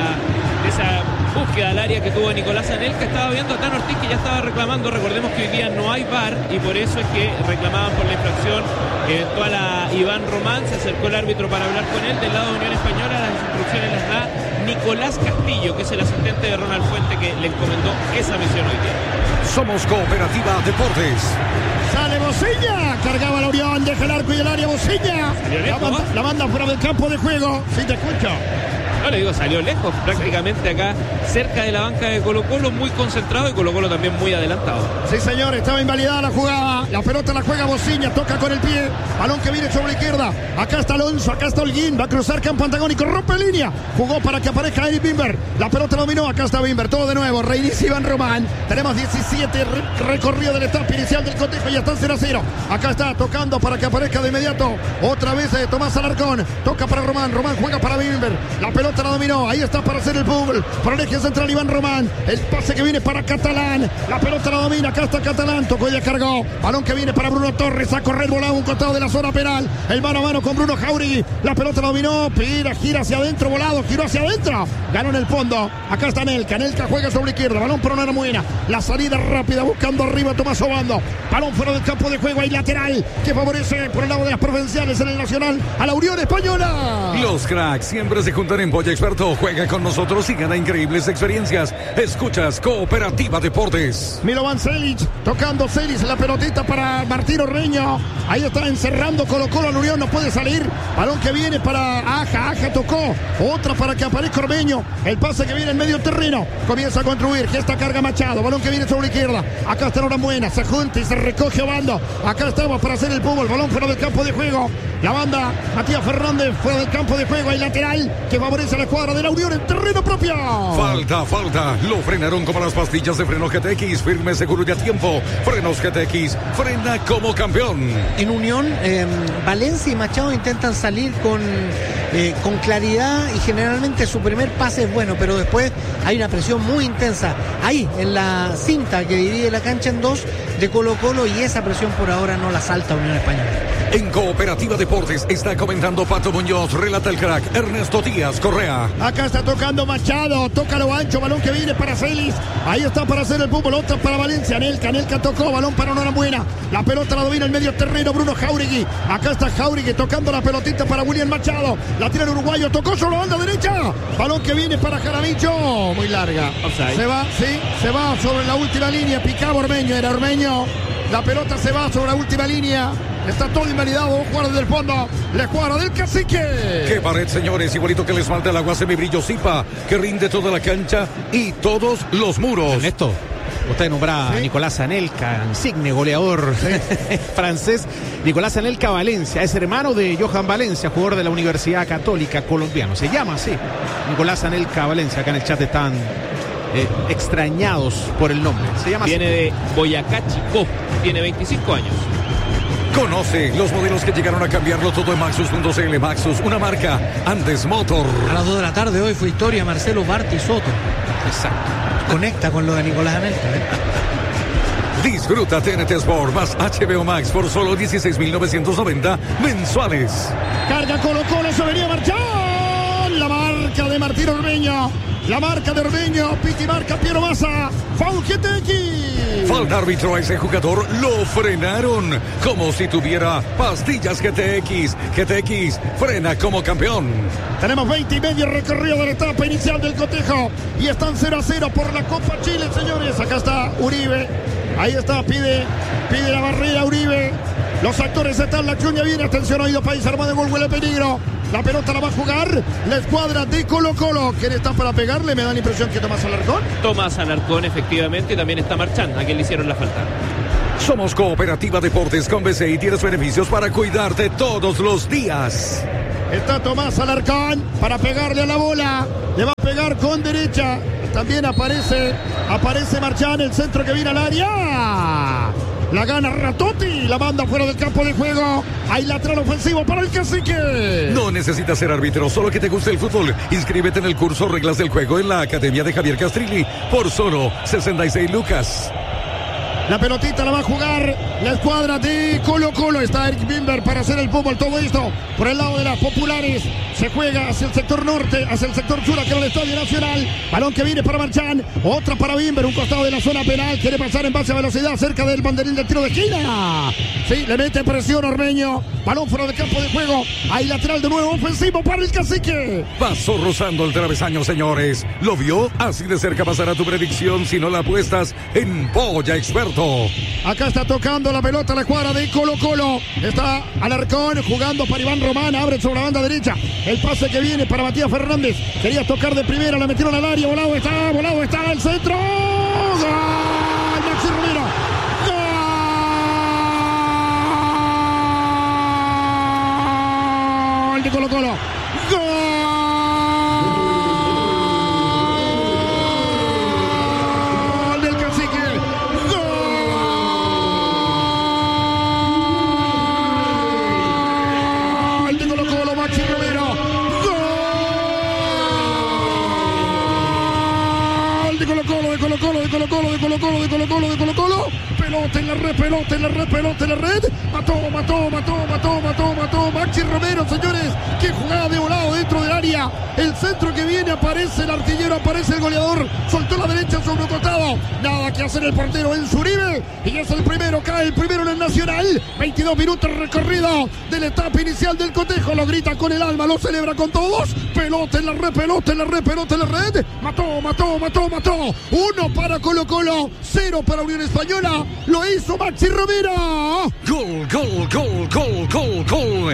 de esa búsqueda al área que tuvo Nicolás Anelka. Estaba viendo a Tano Ortiz que ya estaba reclamando. Recordemos que hoy día no hay V A R y por eso es que reclamaban por la infracción eventual a Iván Román. Se acercó el árbitro para hablar con él. Del lado de Unión Española las instrucciones las da Nicolás Castillo, que es el asistente de Ronald Fuente, que le encomendó esa misión hoy día. Somos Cooperativa Deportes. Sale Bociña, cargaba la Orión, deja el arco y el área Bociña. La manda, la manda fuera del campo de juego. Sí, te escucho. No le digo, salió lejos, prácticamente acá, cerca de la banca de Colo-Colo, muy concentrado y Colo-Colo también muy adelantado. Sí, señor, estaba invalidada la jugada. La pelota la juega Bociña, toca con el pie. Balón que viene sobre la izquierda. Acá está Alonso, acá está Holguín. Va a cruzar campo antagónico, rompe línea. Jugó para que aparezca Eric Bimber. La pelota dominó, acá está Bimber. Todo de nuevo, reinicia Iván Román. Tenemos diecisiete re recorrido del etapa inicial del cotejo y ya está cero a cero. Acá está tocando para que aparezca de inmediato. Otra vez eh, Tomás Alarcón. Toca para Román. Román juega para Bimber. La pelota la dominó, ahí está para hacer el fútbol, para el eje central Iván Román, el pase que viene para Catalán, la pelota la domina, acá está Catalán, tocó y ya cargó, balón que viene para Bruno Torres, a correr volado un costado de la zona penal, el mano a mano con Bruno Jauregui, la pelota la dominó, gira, gira hacia adentro, volado, giró hacia adentro, ganó en el fondo, acá está Nelka, Nelka juega sobre la izquierda, balón para una buena, la salida rápida buscando arriba Tomás Obando, balón fuera del campo de juego, hay lateral que favorece por el lado de las provinciales en el Nacional a la Unión Española. Los cracks siempre se juntan en Polla Experto. Juega con nosotros y gana increíbles experiencias. Escuchas Cooperativa Deportes. Milovan Celic, tocando Celic, la pelotita para Martín Ormeño. Ahí está encerrando Colo-Colo a la Unión, no puede salir. Balón que viene para Aja, Aja tocó. Otra para que aparezca Ormeño. El pase que viene en medio terreno. Comienza a construir, gesta carga Machado. Balón que viene sobre la izquierda. Acá está Norambuena, se junta y se recoge Obando. Acá estamos para hacer el fútbol. Balón fuera del campo de juego. La banda, Matías Fernández, fuera del campo de juego. Hay lateral que favorece a la escuadra de la Unión en terreno propio. Falta, falta. Lo frenaron como las pastillas de freno G T X. Firme, seguro y a tiempo. Frenos G T X. Frena como campeón. En Unión, eh, Valencia y Machado intentan salir con, eh, con claridad y generalmente su primer pase es bueno, pero después hay una presión muy intensa. Ahí, en la cinta que divide la cancha en dos de Colo-Colo y esa presión por ahora no la salta Unión Española. En Cooperativa Deportes está comentando Pato Muñoz, relata el crack Ernesto Díaz Correa. Acá está tocando Machado, toca lo ancho, balón que viene para Celis. Ahí está para hacer el fútbol, otra para Valencia. Nelka, Nelka tocó, balón para Norambuena. La pelota la domina el medio terreno Bruno Jauregui. Acá está Jauregui tocando la pelotita para William Machado. La tira el uruguayo, tocó sobre la banda derecha. Balón que viene para Jaramillo, muy larga. Offside. Se va, sí, se va sobre la última línea. Picaba Ormeño, era Ormeño. La pelota se va sobre la última línea. Está todo invalidado, jugador del fondo, la escuadra del Cacique. Qué pared, señores, igualito que les falta el agua semibrillo Zipa, que rinde toda la cancha y todos los muros. Ernesto, usted nombra ¿Sí? a Nicolás Anelka, insigne goleador ¿Sí? francés. Nicolás Anelka Valencia, es hermano de Johan Valencia, jugador de la Universidad Católica colombiano. Se llama así, Nicolás Anelka Valencia. Acá en el chat están eh, extrañados por el nombre. Se llama Viene así. de Boyacá, Chicó, tiene veinticinco años. Conoce los modelos que llegaron a cambiarlo todo en Maxus punto c l. Maxus, una marca Andes Motor. A las dos de la tarde hoy fue historia Marcelo Barti Soto. Exacto. Conecta con lo de Nicolás Anelka. ¿eh? Disfruta T N T Sport más H B O Max por solo dieciséis mil novecientos noventa mensuales. Carga Colo-Colo, se venía marchar. La marca de Martín Ormeño. La marca de Ormeño. Piti marca Piero Massa. Foul G T X. Falta árbitro a ese jugador. Lo frenaron como si tuviera pastillas G T X. G T X frena como campeón. Tenemos veinte y medio recorrido de la etapa inicial del cotejo. Y están cero a cero por la Copa Chile, señores. Acá está Uribe. Ahí está, pide, pide la barrera Uribe. Los actores están, la cuña viene. Atención, oído país, armado de gol, huele peligro. La pelota la va a jugar la escuadra de Colo-Colo. ¿Quién está para pegarle? Me da la impresión que Tomás Alarcón. Tomás Alarcón, efectivamente, también está marchando. ¿A quién le hicieron la falta? Somos Cooperativa Deportes con B C y tienes beneficios para cuidarte todos los días. Está Tomás Alarcón para pegarle a la bola. Le va a pegar con derecha. También aparece, aparece Marchán, el centro que viene al área. La gana Ratotti, la manda fuera del campo de juego. Hay lateral ofensivo para el Cacique. No necesitas ser árbitro, solo que te guste el fútbol. Inscríbete en el curso Reglas del Juego en la Academia de Javier Castrilli por solo sesenta y seis lucas. La pelotita la va a jugar la escuadra de Colo Colo. Está Eric Bimber para hacer el fútbol. Todo esto por el lado de las populares. Se juega hacia el sector norte, hacia el sector sur, aquí en el Estadio Nacional. Balón que viene para Marchán. Otra para Bimber, un costado de la zona penal. Quiere pasar en base a velocidad cerca del banderín del tiro de esquina. Sí, le mete presión Ormeño. Balón fuera del campo de juego. Hay lateral de nuevo ofensivo para el Cacique. Pasó rozando el travesaño, señores. ¿Lo vio? Así de cerca pasará tu predicción si no la apuestas en Boya Experto. Acá está tocando la pelota la escuadra de Colo Colo. Está Alarcón jugando para Iván Román. Abre sobre la banda derecha. El pase que viene para Matías Fernández. Quería tocar de primera, la metieron al área. Volado está, volado está el centro. ¡Gol! Maxi Romero. ¡Gol de Colo Colo! ¡Gol! Colo Colo, de Colo Colo, de Colo Colo, de Colo Colo, de Colo Colo. Pelota en la red, pelota en la red, pelota en la red. Mató, mató, mató, mató, mató, mató. Maxi Romero, señores. Qué jugada de volado dentro del área. El centro que viene, aparece el artillero, aparece el goleador. Soltó la derecha sobre un costado. Nada que hacer el portero en Zuribe. Y es el primero, cae el primero en el Nacional. veintidós minutos recorrido de la etapa inicial del cotejo. Lo grita con el alma, lo celebra con todos. Pelota en la red, pelota en la red, pelota en la red. Mató, mató, mató, mató. Uno para Colo Colo, cero para Unión Española. Lo hizo Maxi Romero. Gol, gol, gol, gol, gol, gol.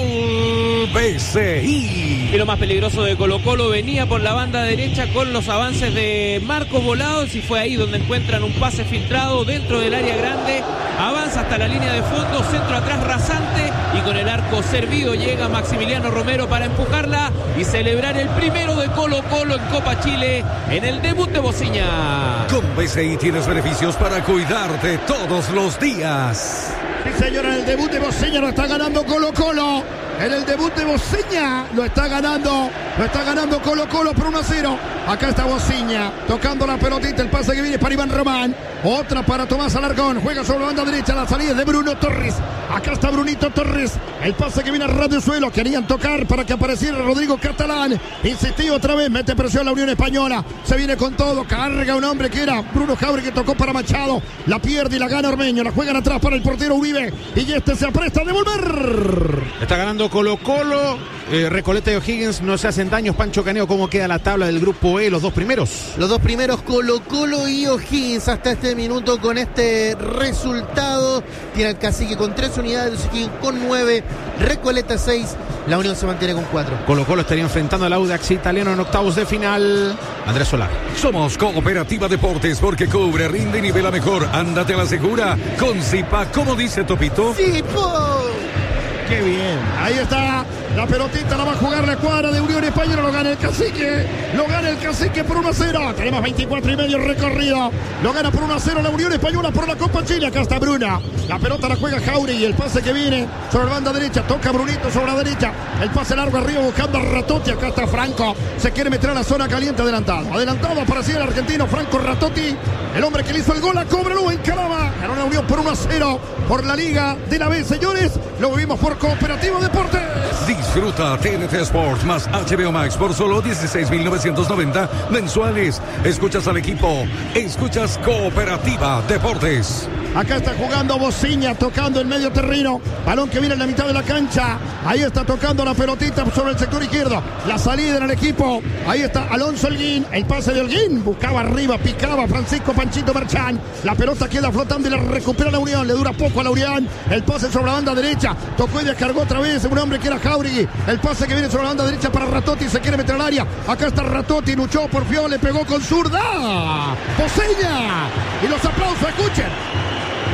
Gol B C I. Y lo más peligroso de Colo Colo venía por la banda derecha con los avances de Marcos Volados y fue ahí donde encuentran un pase filtrado dentro del área grande. Avanza hasta la línea de fondo, centro atrás rasante y con el arco servido llega Maximiliano Romero para empujarla y celebrar el primero de Colo Colo en Copa Chile en el debut de Bociña. Con B C I tienes beneficios para cuidarte todos los días. Sí, señora, en el debut de Bociña lo está ganando Colo Colo. En el debut de Bociña lo está ganando, lo está ganando Colo Colo por uno a cero. Acá está Bociña tocando la pelotita, el pase que viene para Iván Román. Otra para Tomás Alarcón, juega sobre la banda derecha, la salida es de Bruno Torres. Acá está Brunito Torres, el pase que viene a ras de suelo, querían tocar para que apareciera Rodrigo Catalán. Insistió otra vez, mete presión la Unión Española, se viene con todo, carga un hombre que era Bruno Jauregui, que tocó para Machado, la pierde y la gana Ormeño, la juegan atrás para el portero Uribe y este se apresta a devolver. Está ganando Colo Colo, eh, Recoleta y O'Higgins no se hacen daños. Pancho Caneo, ¿cómo queda la tabla del grupo E, los dos primeros? Los dos primeros, Colo Colo y O'Higgins, hasta este minuto con este resultado. Tiene el Cacique con tres unidades, O'Higgins con nueve, Recoleta seis, la Unión se mantiene con cuatro. Colo Colo estaría enfrentando al Audax italiano en octavos de final. Andrés Solar. Somos Cooperativa Deportes porque cubre, rinde y nivela mejor. Ándate a la segura con Zipa, como dice Topito. ¡Zipo! ¡Qué bien! Ahí está, la pelotita la va a jugar la escuadra de Unión Española, lo gana el Cacique, lo gana el Cacique por uno a cero. Tenemos veinticuatro y medio recorrido, lo gana por uno a cero la Unión Española por la Copa Chile. Acá está Bruna, la pelota la juega Jauregui y el pase que viene sobre la banda derecha, toca Brunito sobre la derecha, el pase largo arriba buscando a Ratotti. Acá está Franco, se quiere meter a la zona caliente, adelantado, adelantado aparecía el argentino Franco Ratotti, el hombre que le hizo el gol a Cóbralo en Calama. Ganó la Unión por uno a cero por la Liga de la B, señores, lo vivimos por Cooperativo Deportes. Disfruta T N T Sports más H B O Max por solo dieciséis mil novecientos noventa mensuales. Escuchas al equipo, escuchas Cooperativa Deportes. Acá está jugando Bociña, tocando el medio terreno, balón que viene en la mitad de la cancha. Ahí está tocando la pelotita sobre el sector izquierdo, la salida en el equipo. Ahí está Alonso Holguín, el pase de Holguín, buscaba arriba, picaba Francisco Panchito Marchán. La pelota queda flotando y la recupera la Unión, le dura poco a la Unión. El pase sobre la banda derecha, tocó y descargó otra vez un hombre que era Jauregui. El pase que viene sobre la banda derecha para Ratotti, se quiere meter al área. Acá está Ratotti, luchó, porfió, le pegó con zurda. Bociña, y los aplausos, escuchen.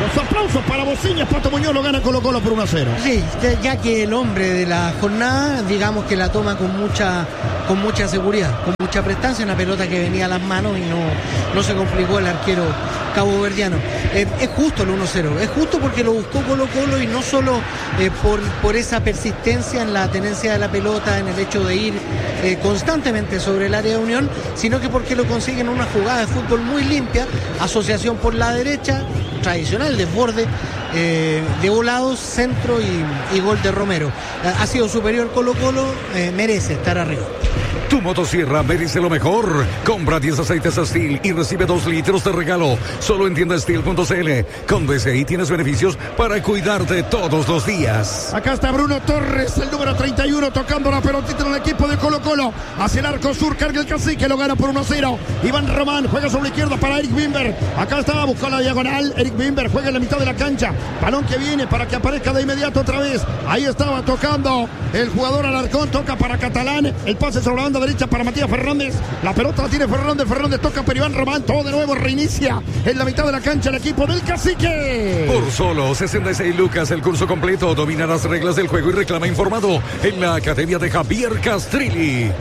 Los aplausos para Bociñas. Pato Muñoz lo gana Colo Colo por uno a cero. Sí, ya que el hombre de la jornada, digamos que la toma con mucha con mucha seguridad, con mucha prestancia, una pelota que venía a las manos y no, no se complicó el arquero caboverdiano. Eh, es justo el uno cero, es justo porque lo buscó Colo Colo y no solo eh, por, por esa persistencia en la tenencia de la pelota, en el hecho de ir eh, constantemente sobre el área de Unión, sino que porque lo consiguen una jugada de fútbol muy limpia, asociación por la derecha, tradicional desborde, eh, de volados, centro y, y gol de Romero. Ha sido superior Colo Colo, eh, merece estar arriba. Tu motosierra merece lo mejor. Compra diez aceites Steel y recibe dos litros de regalo. Solo en tienda steel punto c l. Con D C I tienes beneficios para cuidarte todos los días. Acá está Bruno Torres, el número treinta y uno, tocando la pelotita en el equipo de Colo Colo. Hacia el arco sur, carga el cacique, lo gana por uno a cero. Iván Román juega sobre la izquierda para Eric Bimber. Acá está, buscó la diagonal. Eric Bimber juega en la mitad de la cancha. Balón que viene para que aparezca de inmediato otra vez. Ahí estaba tocando el jugador Alarcón, toca para Catalán. El pase sobre la banda derecha para Matías Fernández. La pelota la tiene Fernández. Fernández toca para Iván Román. Todo de nuevo reinicia en la mitad de la cancha el equipo del cacique. Por solo sesenta y seis lucas el curso completo. Domina las reglas del juego y reclama informado en la Academia de Javier Castrilli.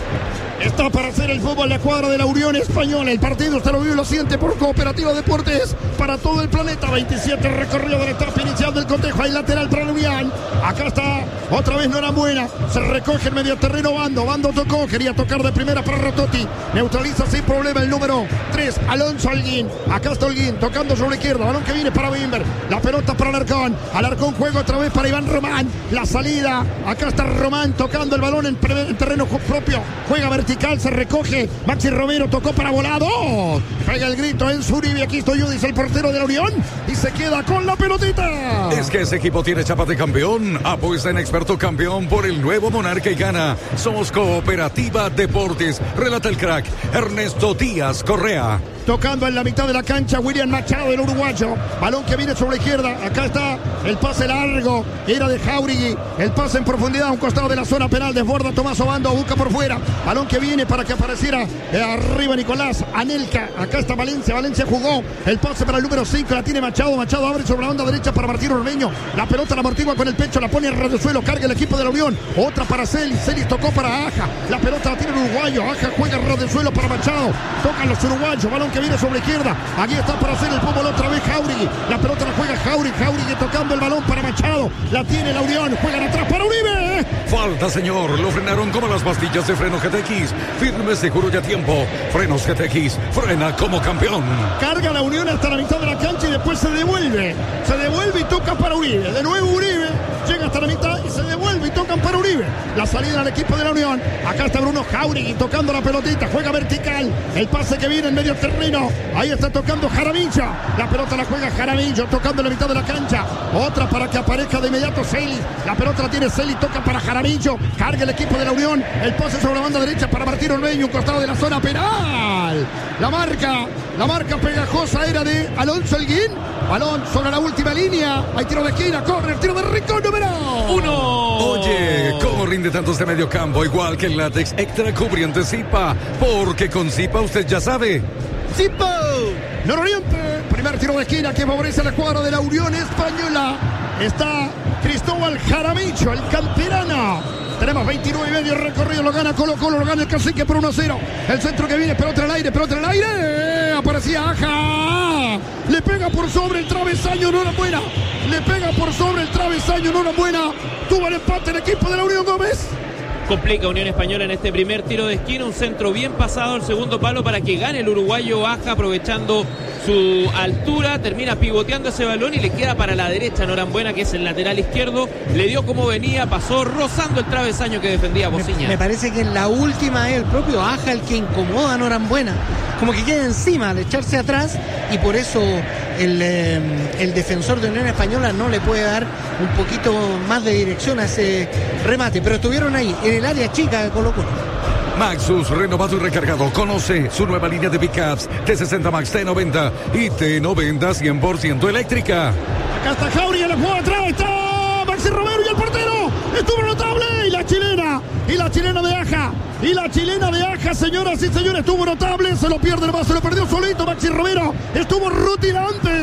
Está para hacer el fútbol la cuadra de la Unión Española. El partido usted lo vive y lo siente por Cooperativa Deportes para todo el planeta. veintisiete recorrido de la etapa inicial del cotejo. Hay lateral para la Unión. Acá está otra vez Norambuena. Se recoge el medio terreno Bando. Bando tocó. Quería tocar de primera para Ratotti. Neutraliza sin problema el número tres. Alonso Holguín. Acá está Holguín tocando sobre la izquierda. Balón que viene para Bimber. La pelota para Alarcón. Alarcón juega otra vez para Iván Román. La salida. Acá está Román tocando el balón en, en terreno propio. Juega vertical. Se recoge, Maxi Romero tocó para Volado, pega el grito en Zuribi, aquí estoy yo, dice el portero de la Unión, y se queda con la pelotita. Es que ese equipo tiene chapa de campeón. Apuesta en Experto Campeón por el nuevo Monarca y gana. Somos Cooperativa Deportes, relata el crack Ernesto Díaz Correa. Tocando en la mitad de la cancha William Machado, el uruguayo. Balón que viene sobre la izquierda. Acá está el pase largo. Era de Jauregui. El pase en profundidad a un costado de la zona penal. Desborda Tomás Obando. Busca por fuera. Balón que viene para que apareciera eh, arriba Nicolás Anelka. Acá está Valencia. Valencia jugó. El pase para el número cinco. La tiene Machado. Machado abre sobre la banda derecha para Martín Ormeño. La pelota la amortigua con el pecho. La pone en radio suelo. Carga el equipo de la Unión. Otra para Celis. Celis tocó para Aja. La pelota la tiene el uruguayo. Aja juega en radio suelo para Machado. Tocan los uruguayos. Balón que viene sobre la izquierda. Aquí está para hacer el fútbol otra vez Jauregui. La pelota la juega Jauregui. Jauregui tocando el balón para Machado. La tiene la Unión. Juegan atrás para Uribe. Falta, señor. Lo frenaron como las pastillas de freno G T X. Firme, seguro y a tiempo. Frenos G T X. Frena como campeón. Carga la Unión hasta la mitad de la cancha y después se devuelve. Se devuelve y toca para Uribe. De nuevo Uribe. Llega hasta la mitad y se devuelve y tocan para Uribe. La salida al equipo de la Unión. Acá está Bruno Jauregui tocando la pelotita. Juega vertical. El pase que viene en medio terreno. Ahí está tocando Jaramillo. La pelota la juega Jaramillo tocando en la mitad de la cancha. Otra para que aparezca de inmediato Celis. La pelota la tiene Celis. Toca para Jaramillo. Carga el equipo de la Unión. El pase sobre la banda derecha para Martín Ormeño. Un costado de la zona penal. La marca. La marca pegajosa era de Alonso Holguín. Balón sobre la última línea. Hay tiro de esquina. Corre el tiro de Rincón número uno. Oye, ¿cómo rinde tanto este medio campo? Igual que el látex extra cubriente Zipa. Porque con Zipa usted ya sabe. Zipo, Nororiente, primer tiro de esquina que favorece a la cuadra de la Unión Española. Está Cristóbal Jaramillo, el canterano. Tenemos veintinueve y medio recorrido, lo gana Colo Colo, lo gana el cacique por uno a cero. El centro que viene, pelota al aire, pelota al aire. Aparecía Aja. Le pega por sobre el travesaño, no era buena. Le pega por sobre el travesaño, no era buena. Tuvo el empate el equipo de la Unión Gómez. Complica Unión Española en este primer tiro de esquina, un centro bien pasado al segundo palo para que gane el uruguayo Aja, aprovechando su altura, termina pivoteando ese balón y le queda para la derecha Norambuena, que es el lateral izquierdo, le dio como venía, pasó rozando el travesaño que defendía Bociñas. Me, me parece que en la última es el propio Aja el que incomoda a Norambuena, como que queda encima al echarse atrás y por eso el, eh, el defensor de Unión Española no le puede dar un poquito más de dirección a ese remate, pero estuvieron ahí en el área chica de Colo Colo. Maxus, renovado y recargado. Conoce su nueva línea de pickups T sesenta Max, T noventa y T noventa cien por ciento eléctrica. Acá está Jauregui, la jugada atrás, está Maxi Romero y el portero. Estuvo notable y la chilena, y la chilena de Aja. Y la chilena de Aja, señoras y señores, estuvo notable. Se lo pierde el más, se lo perdió solito Maxi Romero. Estuvo rutilante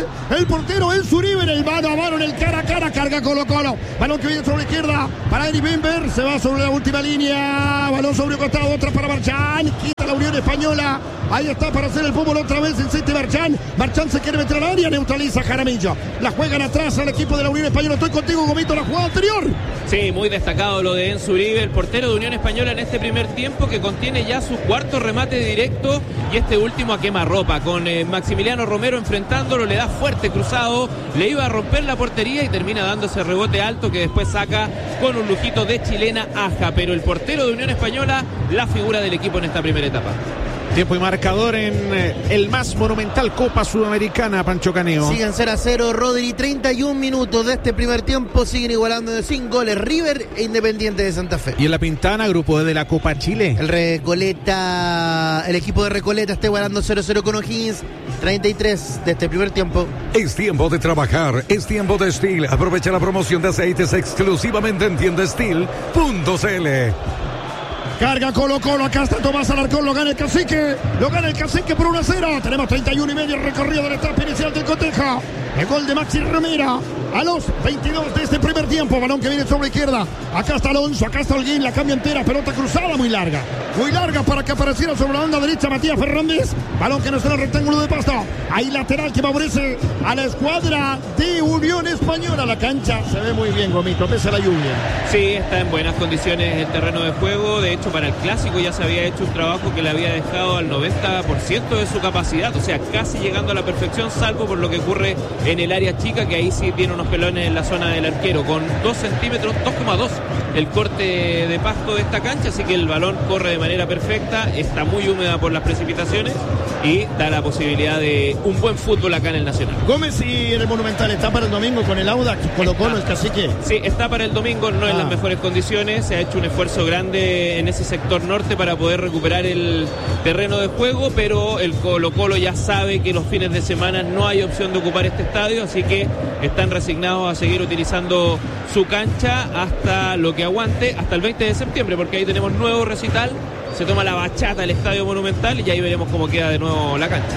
El portero el Zuribe en el mano a mano, en el cara a cara, carga Colo Colo. Balón que viene sobre la izquierda para Eric Bimber. Se va sobre la última línea. Balón sobre un costado, otra para Marchán. Quita la Unión Española. Ahí está para hacer el fútbol otra vez. Insiste Marchán. Marchán se quiere meter al área. Neutraliza Jaramillo. La juegan atrás al equipo de la Unión Española. Estoy contigo, Gomito, la jugada anterior. Sí, muy destacado lo de Enzo Uribe, el portero de Unión Española en este primer tiempo, que contiene ya su cuarto remate directo y este último a quemarropa, con eh, Maximiliano Romero enfrentándolo, le da fuerte cruzado, le iba a romper la portería y termina dando ese rebote alto que después saca con un lujito de chilena Aja, pero el portero de Unión Española, la figura del equipo en esta primera etapa. Tiempo y marcador en eh, el más monumental Copa Sudamericana, Pancho Caneo. Siguen cero a cero, Rodri, treinta y un minutos de este primer tiempo, siguen igualando de cinco goles River e Independiente de Santa Fe. Y en la Pintana, grupo E de la Copa Chile. El Recoleta, el equipo de Recoleta está igualando cero a cero con O'Higgins, treinta y tres de este primer tiempo. Es tiempo de trabajar, es tiempo de Steel. Aprovecha la promoción de aceites exclusivamente en tienda steel punto c l. Carga Colo Colo, acá está Tomás Alarcón, lo gana el Cacique, lo gana el Cacique por uno a cero. Tenemos treinta y uno y medio recorrido de la etapa inicial del cotejo. El gol de Maxi Ramera a los veintidós de este primer tiempo. Balón que viene sobre la izquierda. Acá está Alonso, acá está Holguín, la cambia entera. Pelota cruzada muy larga. Muy larga para que apareciera sobre la banda derecha Matías Fernández. Balón que no está en el rectángulo de pasto. Ahí lateral que favorece a la escuadra de Unión Española. La cancha se ve muy bien, Gomito, pese a la lluvia. Sí, está en buenas condiciones el terreno de juego. De hecho, para el clásico ya se había hecho un trabajo que le había dejado al noventa por ciento de su capacidad. O sea, casi llegando a la perfección, salvo por lo que ocurre en el área chica, que ahí sí tiene unos pelones en la zona del arquero, con dos centímetros, dos coma dos el corte de pasto de esta cancha, así que el balón corre de manera perfecta, está muy húmeda por las precipitaciones y da la posibilidad de un buen fútbol acá en el Nacional. Gómez y en el Monumental está para el domingo con el Audax, Colo Colo, el Cacique. Sí, está para el domingo, no ah. en las mejores condiciones, se ha hecho un esfuerzo grande en ese sector norte para poder recuperar el terreno de juego, pero el Colo Colo ya sabe que los fines de semana no hay opción de ocupar este estadio, así que están resignados a seguir utilizando su cancha hasta lo que aguante, hasta el veinte de septiembre, porque ahí tenemos nuevo recital, se toma la bachata al Estadio Monumental y ahí veremos cómo queda de nuevo la cancha.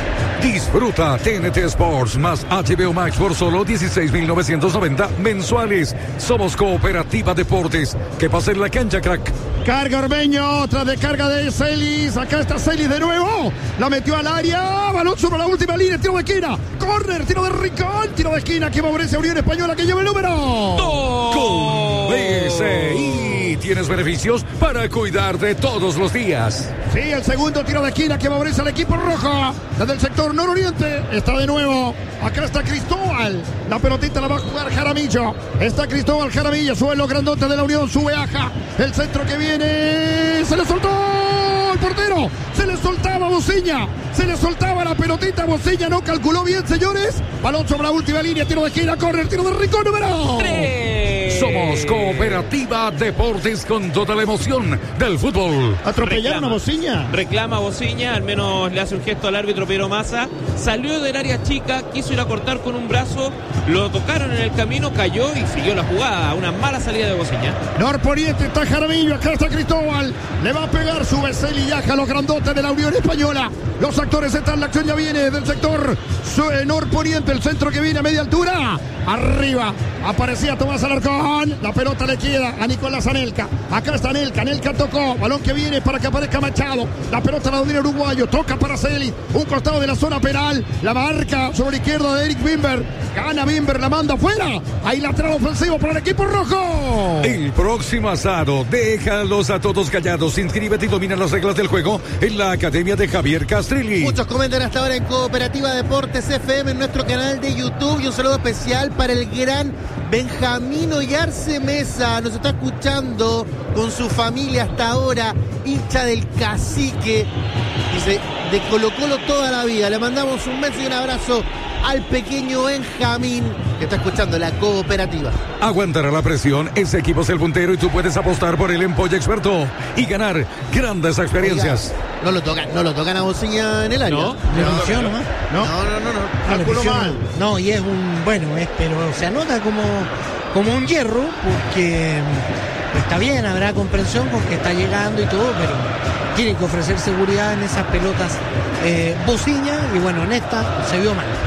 Disfruta T N T Sports más H B O Max por solo dieciséis mil novecientos noventa mensuales. Somos Cooperativa Deportes. Que pase en la cancha, crack. Carga Ormeño, otra descarga de Celis. Acá está Celis de nuevo. La metió al área. Balón sobre la última línea. Tiro de esquina. Corner, tiro de Rincón. Tiro de esquina que favorece a Unión Española, que lleva el número dos. Con B C I tienes beneficios para cuidar de todos los días. Sí, el segundo tiro de esquina que favorece al equipo rojo. Desde el sector nororiente. Está de nuevo. Acá está Cristóbal. La pelotita la va a jugar Jaramillo. Está Cristóbal Jaramillo. Suelo grandote de la Unión. Sube Aja. El centro que viene. Se le soltó el portero. Se le soltaba Bociña. Se le soltaba la pelotita. Bociña no calculó bien, señores. Balón sobre la última línea. Tiro de esquina. Corre. Tiro de Rincón número tres. Somos Cooperativa Deportes con toda la emoción del fútbol. Atropellaron a Bociña. Reclama Bociña. Al menos le hace un gesto al árbitro Piero Massa. Salió del área chica. Quiso ir a cortar con un brazo. Lo tocaron en el camino. Cayó y siguió la jugada. Una mala salida de Bociña. Norponiente está Jaramillo. Acá está Cristóbal. Le va a pegar su Becel y Aja a los grandotes de la Unión Española. Los actores están. La acción ya viene del sector norponiente. El centro que viene a media altura. Arriba. Aparecía Tomás Alarcón. La pelota le queda a Nicolás Anelka. Acá está Anelka. Anelka tocó. Balón que viene para que aparezca Machado. La pelota la domina uruguayo. Toca para Celis. Un costado de la zona penal. La marca sobre la izquierda de Eric Bimber. Gana Bimber. La manda afuera. Ahí lateral ofensivo para el equipo rojo. El próximo asado. Déjalos a todos callados. Inscríbete y domina las reglas del juego en la Academia de Javier Castrilli. Muchos comentan hasta ahora en Cooperativa Deportes F M en nuestro canal de YouTube. Y un saludo especial para el gran Benjamino Yarse Mesa. Nos está escuchando con su familia hasta ahora, hincha del Cacique. Dice, de Colo Colo toda la vida. Le mandamos un beso y un abrazo al pequeño Benjamín, que está escuchando la Cooperativa. Aguantará la presión, ese equipo es el puntero y tú puedes apostar por el Empolla Experto y ganar grandes experiencias. Oiga, no lo tocan, no lo tocan a Bociña en el área. No, no, no, no, no, no, no, no. Calculó mal. No, y es un, bueno, es, pero se anota como, como un hierro, porque está bien, habrá comprensión porque está llegando y todo, pero tiene que ofrecer seguridad en esas pelotas eh, Bociña, y bueno, en esta se vio mal.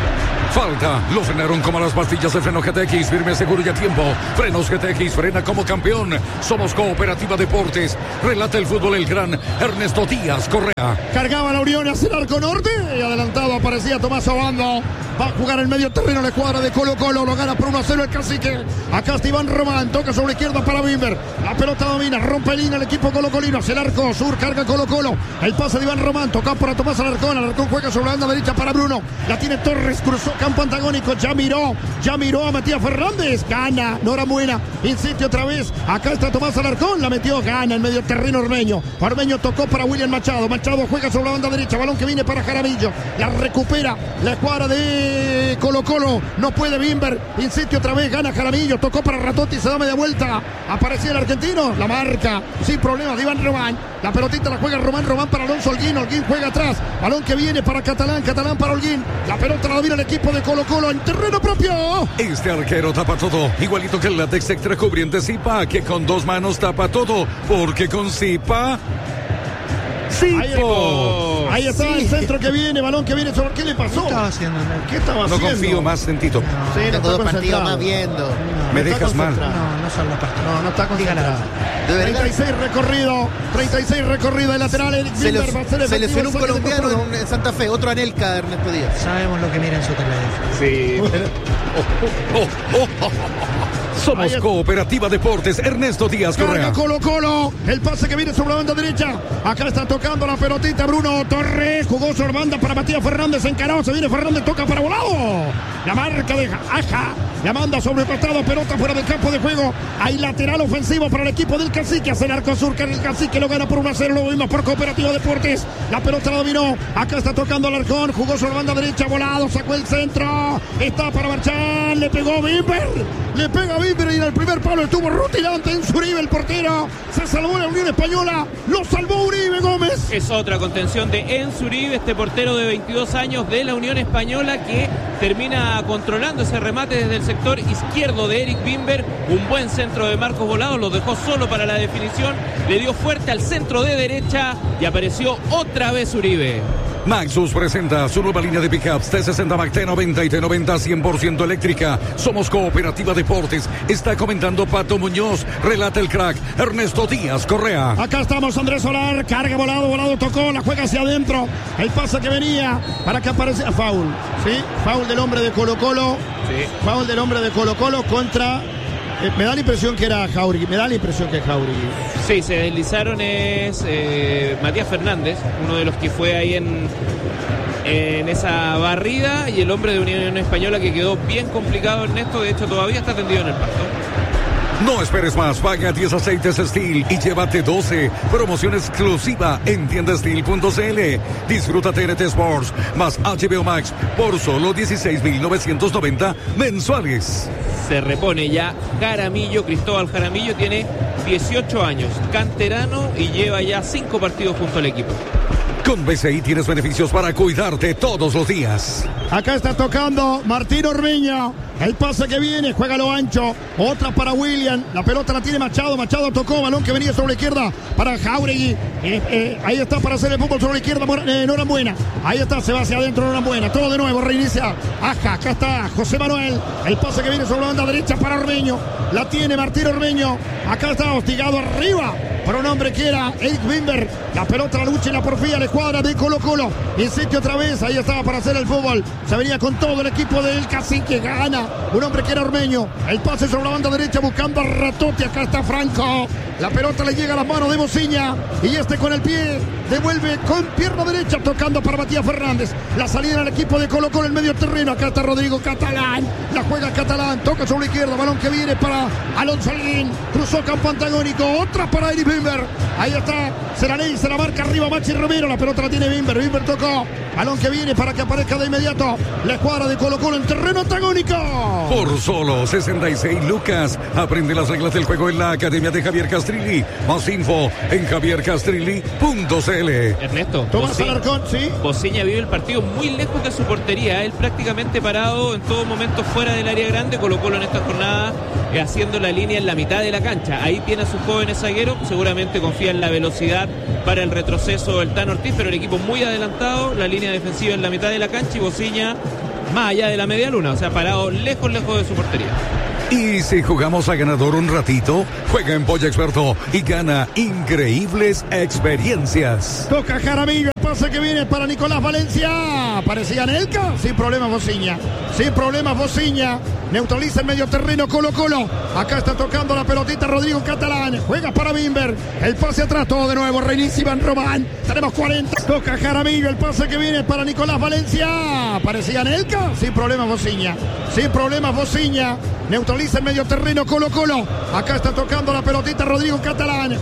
Falta. Lo frenaron como las pastillas de freno G T X. Firme, seguro y a tiempo. Frenos G T X. Frena como campeón. Somos Cooperativa Deportes. Relata el fútbol el gran Ernesto Díaz Correa. Cargaba la Unión hacia el arco norte. Y adelantado aparecía Tomás Obando. Va a jugar el medio terreno la escuadra de Colo Colo. Lo gana por uno a cero el Cacique. Acá está Iván Román. Toca sobre la izquierda para Bimber. La pelota domina. Rompe línea el equipo colocolino. Hacia el arco sur. Carga Colo Colo. El pase de Iván Román. Toca para Tomás Alarcón. Alarcón juega sobre la banda derecha para Bruno. La tiene Torres. Cruzó campo antagónico. Ya miró. Ya miró a Matías Fernández. Gana. Norambuena. Insiste otra vez. Acá está Tomás Alarcón. La metió. Gana el medio terreno Ormeño. Ormeño tocó para William Machado. Machado juega sobre la banda derecha. Balón que viene para Jaramillo. La recupera la escuadra de Colo Colo. No puede Bimber. Insiste otra vez. Gana Jaramillo. Tocó para Ratotti. Se da media vuelta. Aparecía el argentino. La marca. Sin problemas de Iván Román. La pelotita la juega Román. Román para Alonso Holguín. Holguín juega atrás. Balón que viene para Catalán. Catalán para Holguín. La pelota la domina el equipo de Colo Colo en terreno propio. Este arquero tapa todo. Igualito que el látex extra cubriente Zipa, que con dos manos tapa todo. Porque con Zipa... Zipo. Ahí está sí. El centro que viene, balón que viene sobre. ¿Qué le pasó? ¿Qué estaba haciendo? ¿Qué estaba no haciendo? confío más en Tito. No, sí, no dos partidos más viendo. No, Me no dejas mal. No, no son los partidos. No, no está concentrado. treinta y seis recorrido. treinta y seis recorrido de lateral. Eric se, Bimber va a ser se lesionó un colombiano en Santa Fe. Otro Anelka, Ernesto Díaz. Sabemos lo que mira en su televisión. Sí. oh, oh, oh, oh. Somos Cooperativa Deportes. Ernesto Díaz Correa. Carga Colo Colo. El pase que viene sobre la banda derecha. Acá está tocando la pelotita Bruno Torres. Jugó sobre banda para Matías Fernández. Encarado. Se viene Fernández. Toca para Volado. La marca de Aja. La manda sobre el costado. Pelota fuera del campo de juego. Hay lateral ofensivo para el equipo del Cacique. Hace el arco sur. Que el Cacique lo gana por uno a cero. Lo vimos por Cooperativa Deportes. La pelota la dominó. Acá está tocando Alarcón. Jugó sobre banda derecha. Volado. Sacó el centro. Está para marchar. Le pegó Bimber. Le pega Bimber. Y en el primer palo estuvo rutilante en Uribe, el portero. Se salvó la Unión Española. Lo salvó Uribe Gómez. Es otra contención de Enzo Uribe, este portero de veintidós años de la Unión Española, que termina controlando ese remate desde el sector izquierdo de Eric Bimber. Un buen centro de Marcos Volado. Lo dejó solo para la definición. Le dio fuerte al centro de derecha y apareció otra vez Uribe. Maxus presenta su nueva línea de pickups T sesenta Max, T noventa y T noventa cien por ciento eléctrica. Somos Cooperativa Deportes. Está comentando Pato Muñoz. Relata el crack Ernesto Díaz Correa. Acá estamos, Andrés Solar. Carga Volado. Volado tocó. La juega hacia adentro. El pase que venía para que apareciera. Foul. ¿Sí? Foul del hombre de Colo Colo. Sí. Foul del hombre de Colo Colo contra... Eh, me da la impresión que era Jauregui, me da la impresión que es Jauregui. Sí, se deslizaron es eh, Matías Fernández, uno de los que fue ahí en, en esa barrida, y el hombre de Unión Española, que quedó bien complicado, Ernesto. De hecho todavía está tendido en el pasto. No esperes más, paga diez aceites Steel y llévate doce. Promoción exclusiva en tienda steel punto c l. Disfruta T N T Sports más H B O Max por solo dieciséis mil novecientos noventa mensuales. Se repone ya Jaramillo. Cristóbal Jaramillo tiene dieciocho años, canterano, y lleva ya cinco partidos junto al equipo. Con B C I tienes beneficios para cuidarte todos los días. Acá está tocando Martín Ormeño. El pase que viene, juega lo ancho. Otra para William. La pelota la tiene Machado. Machado tocó, balón que venía sobre la izquierda para Jauregui. Eh, eh, ahí está para hacer el fútbol sobre la izquierda. Eh, Norambuena. Ahí está, se va hacia adentro Norambuena. Todo de nuevo, reinicia. Aja, acá está José Manuel. El pase que viene sobre la banda derecha para Ormeño. La tiene Martín Ormeño. Acá está hostigado arriba para un hombre que era Eric Bimber. La pelota, la lucha y la porfía, la escuadra de Colo Colo. Insiste otra vez, ahí estaba para hacer el fútbol. Se venía con todo el equipo del Cacique. Gana un hombre que era Ormeño. El pase sobre la banda derecha buscando a Ratotti. Acá está Franco. La pelota le llega a las manos de Bociña. Y este con el pie devuelve con pierna derecha, tocando para Matías Fernández. La salida del equipo de Colo Colo en el medio terreno. Acá está Rodrigo Catalán. La juega Catalán. Toca sobre la izquierda. Balón que viene para Alonso Holguín. Cruzó campo antagónico. Otra para Eric Bimber. Ahí está. Se la ley, se la marca arriba Maxi Romero. La pelota la tiene Bimber. Bimber tocó. Balón que viene para que aparezca de inmediato la escuadra de Colo Colo en terreno antagónico. Por solo sesenta y seis lucas. Aprende las reglas del juego en la Academia de Javier Castrilli. Más info en javier castrilli punto c l. Ernesto, Tomás Alarcón, sí. Bociña vive el partido muy lejos de su portería. Él prácticamente parado en todo momento fuera del área grande. Colo Colo en esta jornada eh, haciendo la línea en la mitad de la cancha. Ahí tiene a sus jóvenes zagueros. Seguramente confía en la velocidad para el retroceso del Tan Ortiz, pero el equipo muy adelantado. La línea defensiva en la mitad de la cancha y Bociña más allá de la media luna, o sea, parado lejos, lejos de su portería. Y si jugamos a ganador un ratito, juega en Polla Experto y gana increíbles experiencias. Toca Jaramillo, el pase que viene para Nicolás Valencia. Parecía Nelca, sin problemas Bociña. Sin problemas Bociña. Neutraliza el medio terreno Colo Colo. Acá está tocando la pelotita Rodrigo Catalán. Juega para Bimber. El pase atrás, todo de nuevo. Reinicia Iván Román. Tenemos cuarenta. Toca Jaramillo, el pase que viene para Nicolás Valencia. Parecía Nelca, sin problemas Bociña. Sin problemas Bociña. Neutraliza el medio terreno Colo Colo. Acá está tocando la pelotita Rodrigo Catalán.